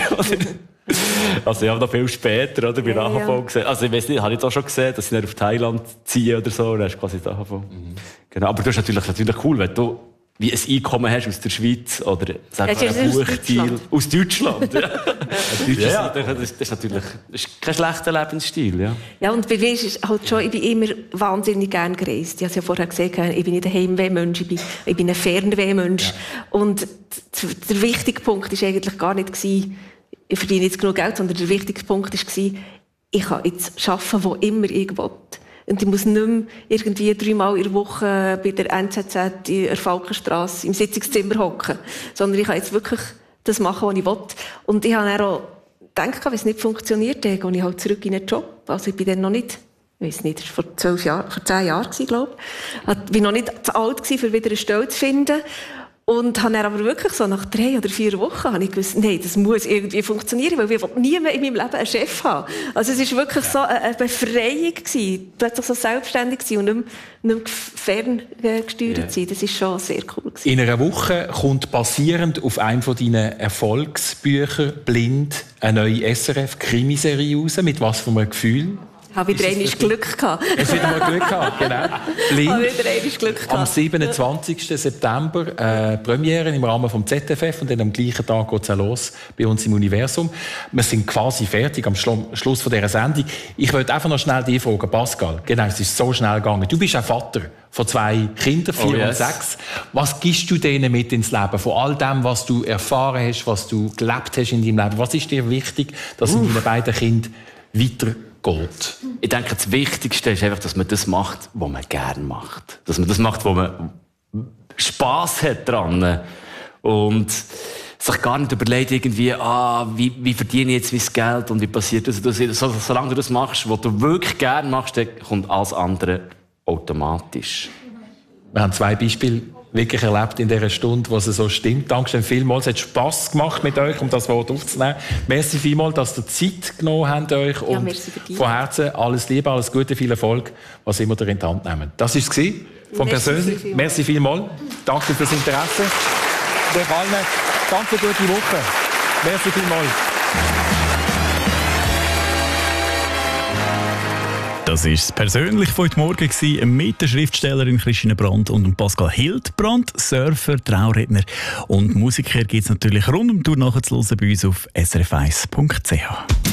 Also ich habe noch viel später, oder, bei der A H V ja, ja. gesehen. Also ich weiß nicht, habe ich jetzt auch schon gesehen, dass sie auf Thailand ziehen oder so, und dann hast du quasi die A H V. Mhm. Genau, aber das ist natürlich, natürlich cool, wenn du wie ein Einkommen hast aus der Schweiz oder sagen wir ein Buchstil aus Deutschland. Ja. Ja. Das ist natürlich das ist kein schlechter Lebensstil. Ja, ja, und bei mir ist es halt schon, ich bin immer wahnsinnig gern gereist. Ich habe es ja vorher gesagt, ich bin nicht ein Heimweh-Mensch, ich bin, ich bin ein Fernweh-Mensch. Ja. Und der wichtige Punkt war eigentlich gar nicht, ich verdiene jetzt genug Geld, sondern der wichtige Punkt war, ich kann jetzt arbeiten, wo immer ich will. Und ich muss nicht mehr irgendwie dreimal in der Woche bei der N Z Z in der Falkenstrasse im Sitzungszimmer hocken, sondern ich kann jetzt wirklich das machen, was ich will. Und ich habe dann auch gedacht, wenn es nicht funktioniert, dann gehe ich halt zurück in den Job. Also ich bin dann noch nicht, ich weiss nicht, das war vor zwölf Jahren, vor zehn Jahren, glaube ich. Ich war noch nicht zu alt, um wieder eine Stelle zu finden. Und habe dann aber wirklich so nach drei oder vier Wochen habe ich gewusst, nein, das muss irgendwie funktionieren, weil ich nie mehr in meinem Leben einen Chef haben. Also es war wirklich so eine Befreiung gewesen, plötzlich so selbstständig gewesen und nicht mehr, nicht mehr ferngesteuert yeah. sein. Das war schon sehr cool gewesen. In einer Woche kommt basierend auf einem von deinen Erfolgsbüchern «Blind» eine neue S R F-Krimiserie raus. Mit was für einem Gefühl? Ich habe wieder einmal Glück gehabt. Es wieder mal Glück gehabt, genau. Blind. Habe wieder einmal Glück gehabt. Am siebenundzwanzigsten September äh, Premiere im Rahmen vom Z F F und dann am gleichen Tag geht es auch los bei uns im Universum. Wir sind quasi fertig am Schlu- Schluss von dieser Sendung. Ich wollte einfach noch schnell dich fragen, Pascal. Genau, es ist so schnell gegangen. Du bist auch Vater von zwei Kindern, vier oh, yes. und sechs. Was gibst du denen mit ins Leben? Von all dem, was du erfahren hast, was du gelebt hast in deinem Leben. Was ist dir wichtig, dass in deinen beiden Kindern weitergeht? Ich denke, das Wichtigste ist einfach, dass man das macht, was man gerne macht. Dass man das macht, wo man Spass hat dran. Und sich gar nicht überlegt, irgendwie, ah, wie, wie verdiene ich jetzt mein Geld und wie passiert das? das so, solange du das machst, was du wirklich gerne machst, dann kommt alles andere automatisch. Wir haben zwei Beispiele wirklich erlebt in dieser Stunde, wo es so stimmt. Dankeschön vielmals. Es hat Spass gemacht mit euch, um das Wort aufzunehmen. Merci vielmals, dass ihr Zeit genommen habt euch. Ja, und von Herzen alles Liebe, alles Gute, viel Erfolg, was immer ihr in die Hand nehmt. Das war es von persönlich. Viel Merci vielmals. Danke fürs Interesse. Und euch allen ganz eine gute Woche. Merci vielmals. Das war es persönlich von heute Morgen mit der Schriftstellerin Christine Brandt und Pascal Hildbrandt, Surfer, Trauredner und Musiker. Gibt es natürlich rund um die Tour nachzuhören bei uns auf s r f eins punkt c h.